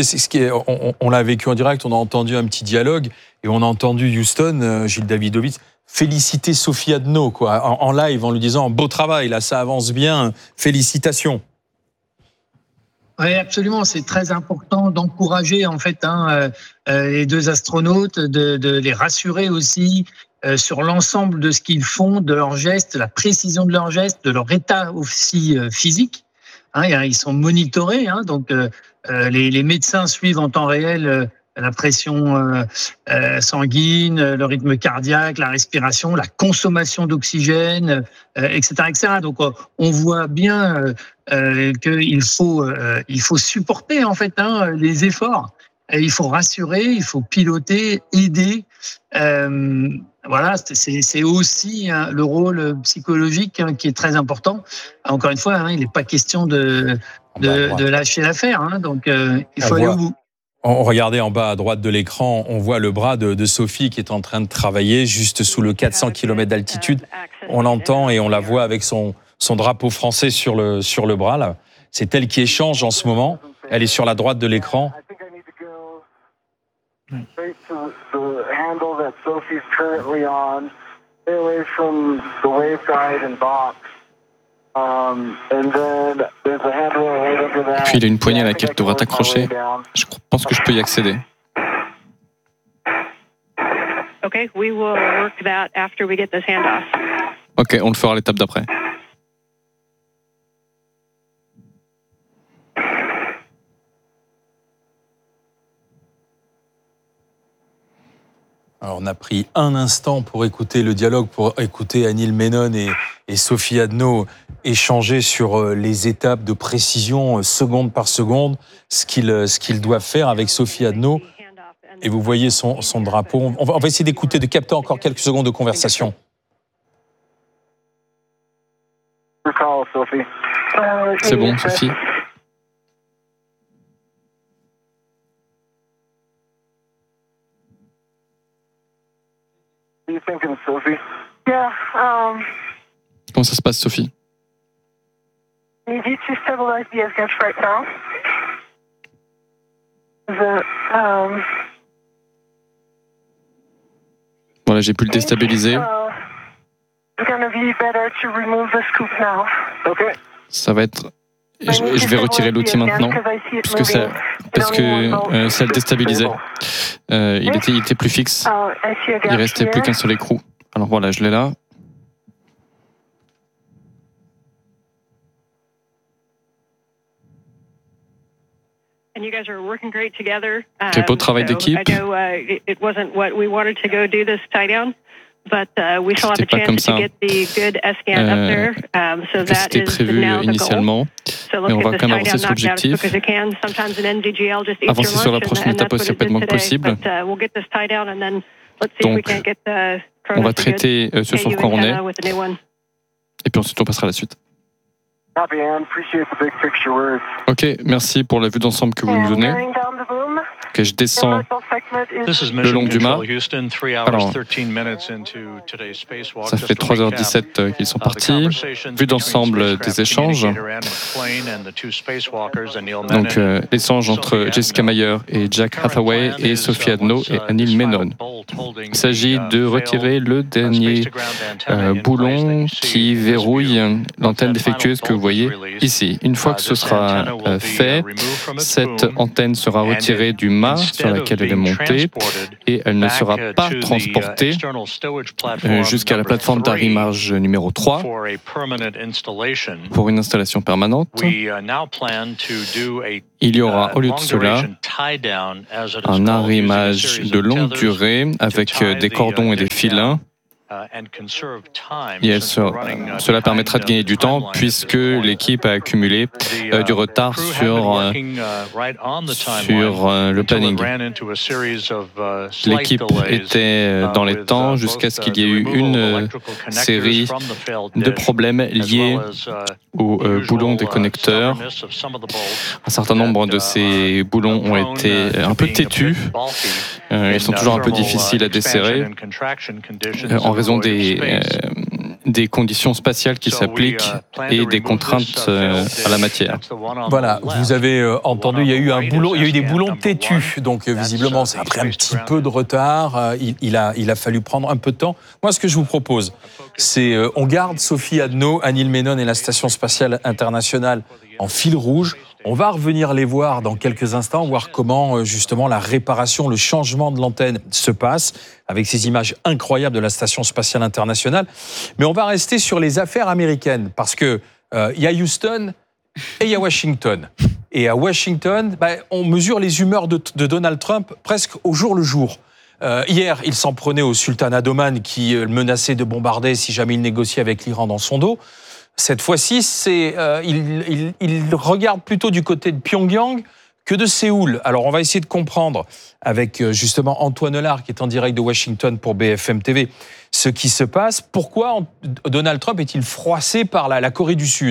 On l'a vécu en direct, on a entendu un petit dialogue et on a entendu Houston, Gilles Davidovitz, féliciter Sophie Adno en live en lui disant « beau travail, là ça avance bien, félicitations ». Oui, absolument. C'est très important d'encourager en fait les deux astronautes, de les rassurer aussi sur l'ensemble de ce qu'ils font, de leurs gestes, la précision de leurs gestes, de leur état aussi physique. Ils sont monitorés, donc les médecins suivent en temps réel la pression sanguine, le rythme cardiaque, la respiration, la consommation d'oxygène, etc., etc. Donc on voit bien qu'il faut supporter en fait les efforts. Et il faut rassurer, il faut piloter, aider. Voilà, c'est aussi le rôle psychologique qui est très important. Encore une fois, il n'est pas question de lâcher l'affaire. Donc il faut aller au bout. Regardez en bas à droite de l'écran, on voit le bras de Sophie qui est en train de travailler juste sous le 400 km d'altitude. On l'entend et on la voit avec son drapeau français sur le bras. Là. C'est elle qui échange en ce moment. Elle est sur la droite de l'écran. Puis il y a une poignée à laquelle tu devras t'accrocher. Je pense que je peux y accéder. Ok, on le fera à l'étape d'après. Alors on a pris un instant pour écouter le dialogue, pour écouter Anil Menon et Sophie Adno échanger sur les étapes de précision seconde par seconde, ce qu'ils doivent faire avec Sophie Adno. Et vous voyez son drapeau. On va essayer d'écouter, de capter encore quelques secondes de conversation. C'est bon, Sophie? Comment ça se passe, Sophie? Voilà, j'ai pu le déstabiliser. Ça va être... Je vais retirer l'outil maintenant, parce que ça le déstabilisait. Il était plus fixe. Il restait plus qu'un seul écrou. Alors voilà, je l'ai là. Quel beau travail d'équipe. C'était pas comme ça que c'était prévu initialement, mais on va quand même avancer sur l'objectif. Avancer sur la prochaine étape aussi rapidement que possible. Donc, on va traiter ce sur quoi on est, et puis ensuite on passera à la suite. Ok, merci pour la vue d'ensemble que vous nous donnez. Ok, je descends le long du mât. Alors, ça fait 3h17 qu'ils sont partis. Vue d'ensemble des échanges. Donc, l'échange entre Jessica Meyer et Jack Hathaway et Sophie Adno et Anil Menon. Il s'agit de retirer le dernier boulon qui verrouille l'antenne défectueuse que vous voyez ici. Une fois que ce sera fait, cette antenne sera retirée du mât sur laquelle elle est montée et elle ne sera pas transportée jusqu'à la plateforme d'arrimage numéro 3 pour une installation permanente. Il y aura, au lieu de cela, un arrimage de longue durée avec des cordons et des filins. Et cela permettra de gagner du temps puisque l'équipe a accumulé du retard sur le planning. L'équipe était dans les temps jusqu'à ce qu'il y ait eu une série de problèmes liés aux boulons des connecteurs. Un certain nombre de ces boulons ont été un peu têtus. Ils sont toujours un peu difficiles à desserrer en raison des conditions spatiales qui s'appliquent et des contraintes à la matière. Voilà, vous avez entendu, il y a eu des boulons têtus, donc visiblement ça a pris un petit peu de retard, il a fallu prendre un peu de temps. Moi, ce que je vous propose, c'est on garde Sophie Adno, Anil Menon et la Station spatiale internationale en fil rouge. On va revenir les voir dans quelques instants, voir comment justement la réparation, le changement de l'antenne se passe avec ces images incroyables de la Station spatiale internationale. Mais on va rester sur les affaires américaines parce que y a Houston et il y a Washington. Et à Washington, on mesure les humeurs de Donald Trump presque au jour le jour. Hier, il s'en prenait au sultanat d'Oman qui menaçait de bombarder si jamais il négociait avec l'Iran dans son dos. Cette fois-ci, il regarde plutôt du côté de Pyongyang que de Séoul. Alors, on va essayer de comprendre avec justement Antoine Hollard, qui est en direct de Washington pour BFM TV, ce qui se passe. Pourquoi Donald Trump est-il froissé par la Corée du Sud ?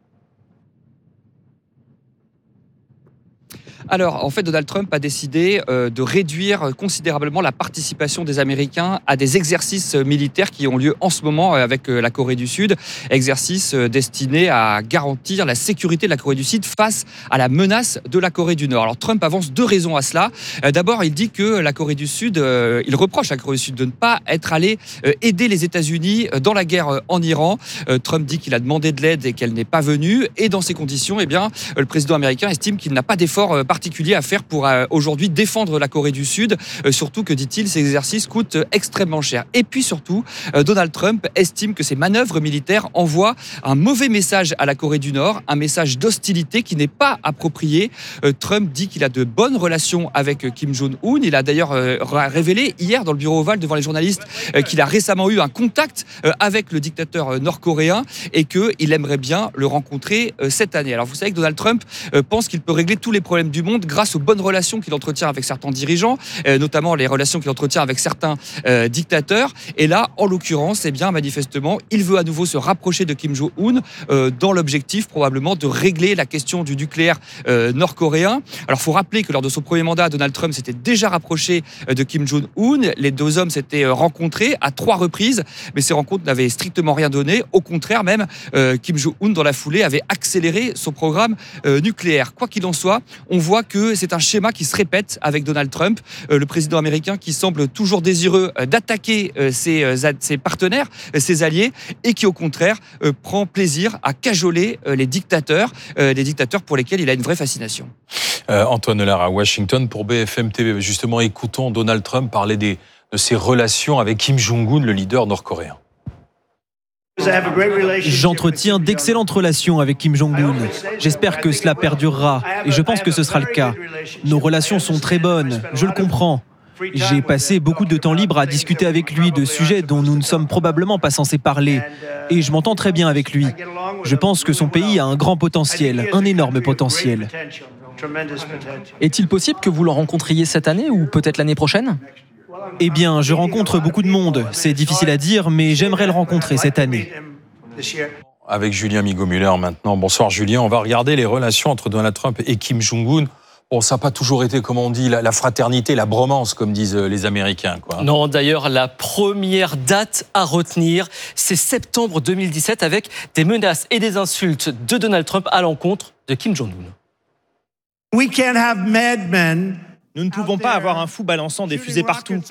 Alors, en fait, Donald Trump a décidé de réduire considérablement la participation des Américains à des exercices militaires qui ont lieu en ce moment avec la Corée du Sud, exercices destinés à garantir la sécurité de la Corée du Sud face à la menace de la Corée du Nord. Alors, Trump avance deux raisons à cela. D'abord, il dit que la Corée du Sud, il reproche à la Corée du Sud de ne pas être allé aider les États-Unis dans la guerre en Iran. Trump dit qu'il a demandé de l'aide et qu'elle n'est pas venue. Et dans ces conditions, le président américain estime qu'il n'a pas d'effort particulier à faire pour aujourd'hui défendre la Corée du Sud, surtout que, dit-il, ces exercices coûtent extrêmement cher. Et puis surtout, Donald Trump estime que ces manœuvres militaires envoient un mauvais message à la Corée du Nord, un message d'hostilité qui n'est pas approprié. Trump dit qu'il a de bonnes relations avec Kim Jong-un. Il a d'ailleurs révélé hier dans le bureau ovale devant les journalistes qu'il a récemment eu un contact avec le dictateur nord-coréen et qu'il aimerait bien le rencontrer cette année. Alors vous savez que Donald Trump pense qu'il peut régler tous les problèmes du monde grâce aux bonnes relations qu'il entretient avec certains dirigeants, notamment les relations qu'il entretient avec certains dictateurs. Et là, en l'occurrence, manifestement, il veut à nouveau se rapprocher de Kim Jong-un dans l'objectif probablement de régler la question du nucléaire nord-coréen. Alors, il faut rappeler que lors de son premier mandat, Donald Trump s'était déjà rapproché de Kim Jong-un. Les deux hommes s'étaient rencontrés à 3 reprises, mais ces rencontres n'avaient strictement rien donné. Au contraire, même, Kim Jong-un, dans la foulée, avait accéléré son programme nucléaire. Quoi qu'il en soit, on voit que c'est un schéma qui se répète avec Donald Trump, le président américain qui semble toujours désireux d'attaquer ses partenaires, ses alliés, et qui au contraire prend plaisir à cajoler les dictateurs pour lesquels il a une vraie fascination. Antoine Hollard à Washington pour BFM TV. Justement, écoutons Donald Trump parler de ses relations avec Kim Jong-un, le leader nord-coréen. J'entretiens d'excellentes relations avec Kim Jong-un. J'espère que cela perdurera et je pense que ce sera le cas. Nos relations sont très bonnes, je le comprends. J'ai passé beaucoup de temps libre à discuter avec lui de sujets dont nous ne sommes probablement pas censés parler. Et je m'entends très bien avec lui. Je pense que son pays a un grand potentiel, un énorme potentiel. Est-il possible que vous le rencontriez cette année ou peut-être l'année prochaine ? Eh bien, je rencontre beaucoup de monde. C'est difficile à dire, mais j'aimerais le rencontrer cette année. Avec Julien Migaud-Müller maintenant. Bonsoir Julien. On va regarder les relations entre Donald Trump et Kim Jong-un. bon, ça n'a pas toujours été, comme on dit, la fraternité, la bromance, comme disent les Américains, quoi. Non, d'ailleurs, la première date à retenir, c'est septembre 2017, avec des menaces et des insultes de Donald Trump à l'encontre de Kim Jong-un. Nous ne pouvons pas avoir un fou balançant des fusées partout.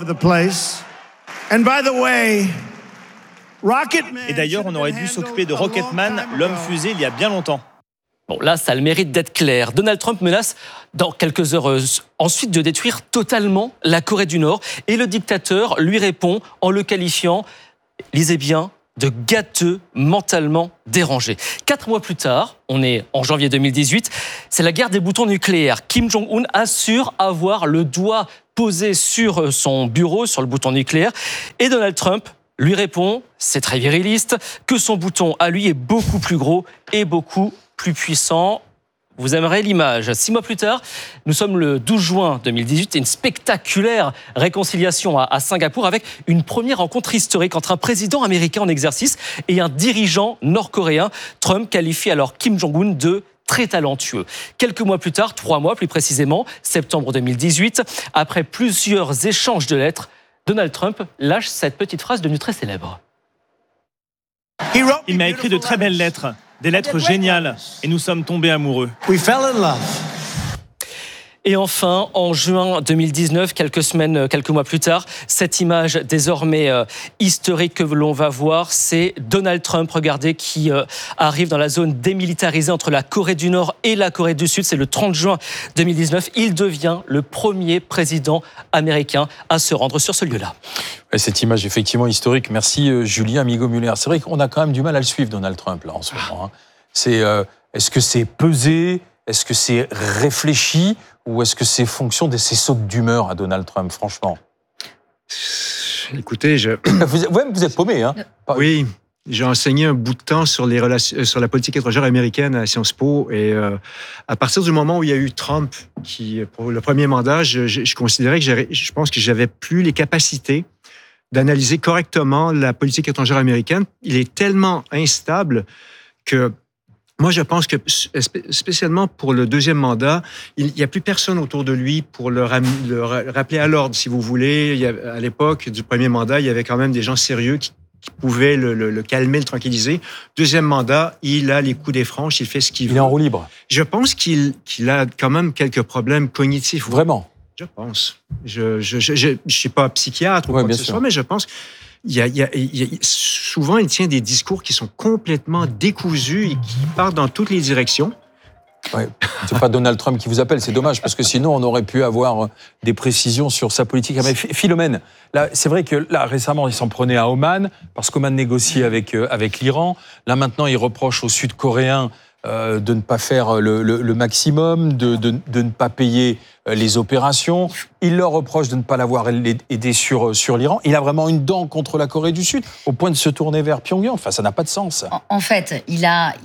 Et d'ailleurs, on aurait dû s'occuper de Rocketman, l'homme fusée, il y a bien longtemps. Bon, là, ça a le mérite d'être clair. Donald Trump menace, dans quelques heures ensuite, de détruire totalement la Corée du Nord. Et le dictateur lui répond en le qualifiant, lisez bien, de gâteux, mentalement dérangé. 4 mois plus tard, on est en janvier 2018, c'est la guerre des boutons nucléaires. Kim Jong-un assure avoir le doigt posé sur son bureau, sur le bouton nucléaire. Et Donald Trump lui répond, c'est très viriliste, que son bouton à lui est beaucoup plus gros et beaucoup plus puissant. Vous aimerez l'image. 6 mois plus tard, nous sommes le 12 juin 2018 et une spectaculaire réconciliation à Singapour avec une première rencontre historique entre un président américain en exercice et un dirigeant nord-coréen. Trump qualifie alors Kim Jong-un de très talentueux. Quelques mois plus tard, 3 mois plus précisément, septembre 2018, après plusieurs échanges de lettres, Donald Trump lâche cette petite phrase devenue très célèbre. Il m'a écrit de très belles lettres. Des lettres géniales, et nous sommes tombés amoureux. Et enfin, en juin 2019, quelques mois plus tard, cette image désormais historique que l'on va voir, c'est Donald Trump, regardez, qui arrive dans la zone démilitarisée entre la Corée du Nord et la Corée du Sud. C'est le 30 juin 2019. Il devient le premier président américain à se rendre sur ce lieu-là. Cette image effectivement historique. Merci Julien Migaud-Muller. C'est vrai qu'on a quand même du mal à le suivre, Donald Trump, là, en ce moment. Hein. Est-ce que c'est pesé? Est-ce que c'est réfléchi? Ou est-ce que c'est fonction de ces sautes d'humeur à Donald Trump, franchement? Écoutez, vous êtes paumé, hein? Oui, j'ai enseigné un bout de temps sur les relations, sur la politique étrangère américaine à Sciences Po, et à partir du moment où il y a eu Trump, qui pour le premier mandat, je considérais que je pense que j'avais plus les capacités d'analyser correctement la politique étrangère américaine. Il est tellement instable que moi, je pense que, spécialement pour le deuxième mandat, il n'y a plus personne autour de lui pour le rappeler à l'ordre, si vous voulez. À l'époque du premier mandat, il y avait quand même des gens sérieux qui pouvaient le calmer, le tranquilliser. Deuxième mandat, il a les coups des franches, il fait ce qu'il veut. Il est en roue libre. Je pense qu'il a quand même quelques problèmes cognitifs. Vraiment? Je pense. Je suis pas psychiatre ou quoi que ce soit, mais je pense... souvent, il tient des discours qui sont complètement décousus et qui partent dans toutes les directions. Ouais. C'est pas Donald Trump qui vous appelle, c'est dommage, parce que sinon, on aurait pu avoir des précisions sur sa politique. Mais Philomène, là, c'est vrai que là, récemment, il s'en prenait à Oman, parce qu'Oman négociait avec l'Iran. Là, maintenant, il reproche aux Sud-Coréens de ne pas faire le maximum, de ne pas payer les opérations. Il leur reproche de ne pas l'avoir aidé sur l'Iran. Il a vraiment une dent contre la Corée du Sud, au point de se tourner vers Pyongyang. Enfin, ça n'a pas de sens. En fait, il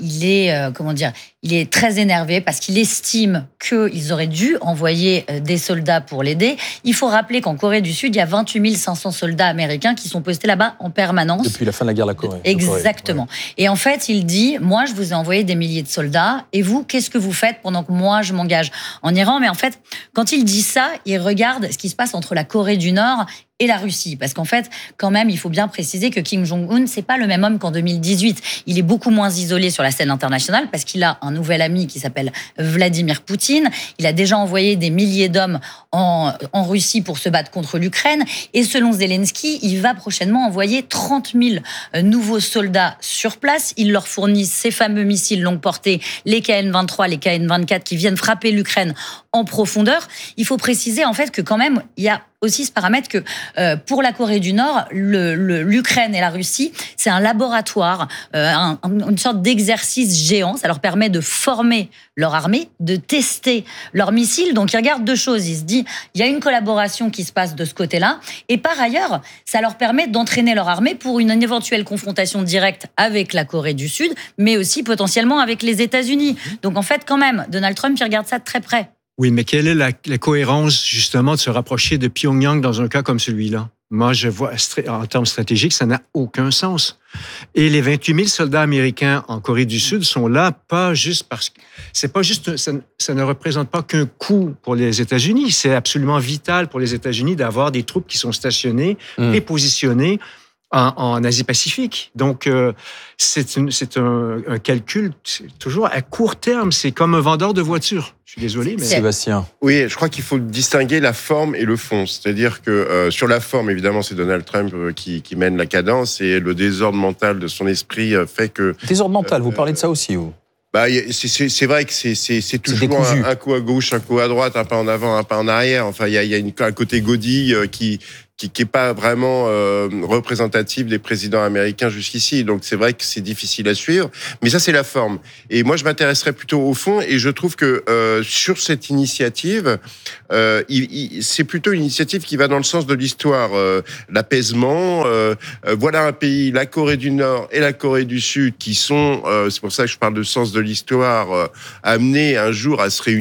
est très énervé parce qu'il estime qu'ils auraient dû envoyer des soldats pour l'aider. Il faut rappeler qu'en Corée du Sud, il y a 28 500 soldats américains qui sont postés là-bas en permanence. Depuis la fin de la guerre de la Corée. Exactement. Ouais. Et en fait, il dit, moi, je vous ai envoyé des milliers de soldats, et vous, qu'est-ce que vous faites pendant que moi, je m'engage en Iran? Mais en fait, quand il dit ça, il regarde ce qui se passe entre la Corée du Nord et la Russie. Parce qu'en fait, quand même, il faut bien préciser que Kim Jong-un, c'est pas le même homme qu'en 2018. Il est beaucoup moins isolé sur la scène internationale parce qu'il a un nouvel ami qui s'appelle Vladimir Poutine. Il a déjà envoyé des milliers d'hommes en Russie pour se battre contre l'Ukraine. Et selon Zelensky, il va prochainement envoyer 30 000 nouveaux soldats sur place. Il leur fournit ces fameux missiles longue portée, les KN-23, les KN-24, qui viennent frapper l'Ukraine en profondeur. Il faut préciser en fait que quand même, il y a aussi ce paramètre que pour la Corée du Nord, l'Ukraine et la Russie, c'est un laboratoire, une sorte d'exercice géant. Ça leur permet de former leur armée, de tester leurs missiles. Donc ils regardent deux choses. Ils se disent, il y a une collaboration qui se passe de ce côté-là. Et par ailleurs, ça leur permet d'entraîner leur armée pour une éventuelle confrontation directe avec la Corée du Sud, mais aussi potentiellement avec les États-Unis. Donc en fait, quand même, Donald Trump, il regarde ça de très près. Oui, mais quelle est la cohérence, justement, de se rapprocher de Pyongyang dans un cas comme celui-là? moi, je vois, en termes stratégiques, ça n'a aucun sens. Et les 28 000 soldats américains en Corée du Sud sont là pas juste parce que ça ne représente pas qu'un coût pour les États-Unis. C'est absolument vital pour les États-Unis d'avoir des troupes qui sont stationnées et positionnées en Asie-Pacifique. Donc, c'est un calcul toujours à court terme. C'est comme un vendeur de voitures. Je suis désolé, mais... Sébastien. Oui, je crois qu'il faut distinguer la forme et le fond. C'est-à-dire que sur la forme, évidemment, c'est Donald Trump qui mène la cadence et le désordre mental de son esprit fait que... Désordre mental, vous parlez de ça aussi, vous? Bah, c'est vrai que c'est toujours un coup à gauche, un coup à droite, un pas en avant, un pas en arrière. Enfin, il y a un côté Gaudi qui est pas vraiment représentatif des présidents américains jusqu'ici. Donc c'est vrai que c'est difficile à suivre, mais ça c'est la forme. Et moi je m'intéresserais plutôt au fond, et je trouve que sur cette initiative, c'est plutôt une initiative qui va dans le sens de l'histoire, l'apaisement. Voilà un pays, la Corée du Nord et la Corée du Sud, qui sont, c'est pour ça que je parle de sens de l'histoire, amenés un jour à se réunir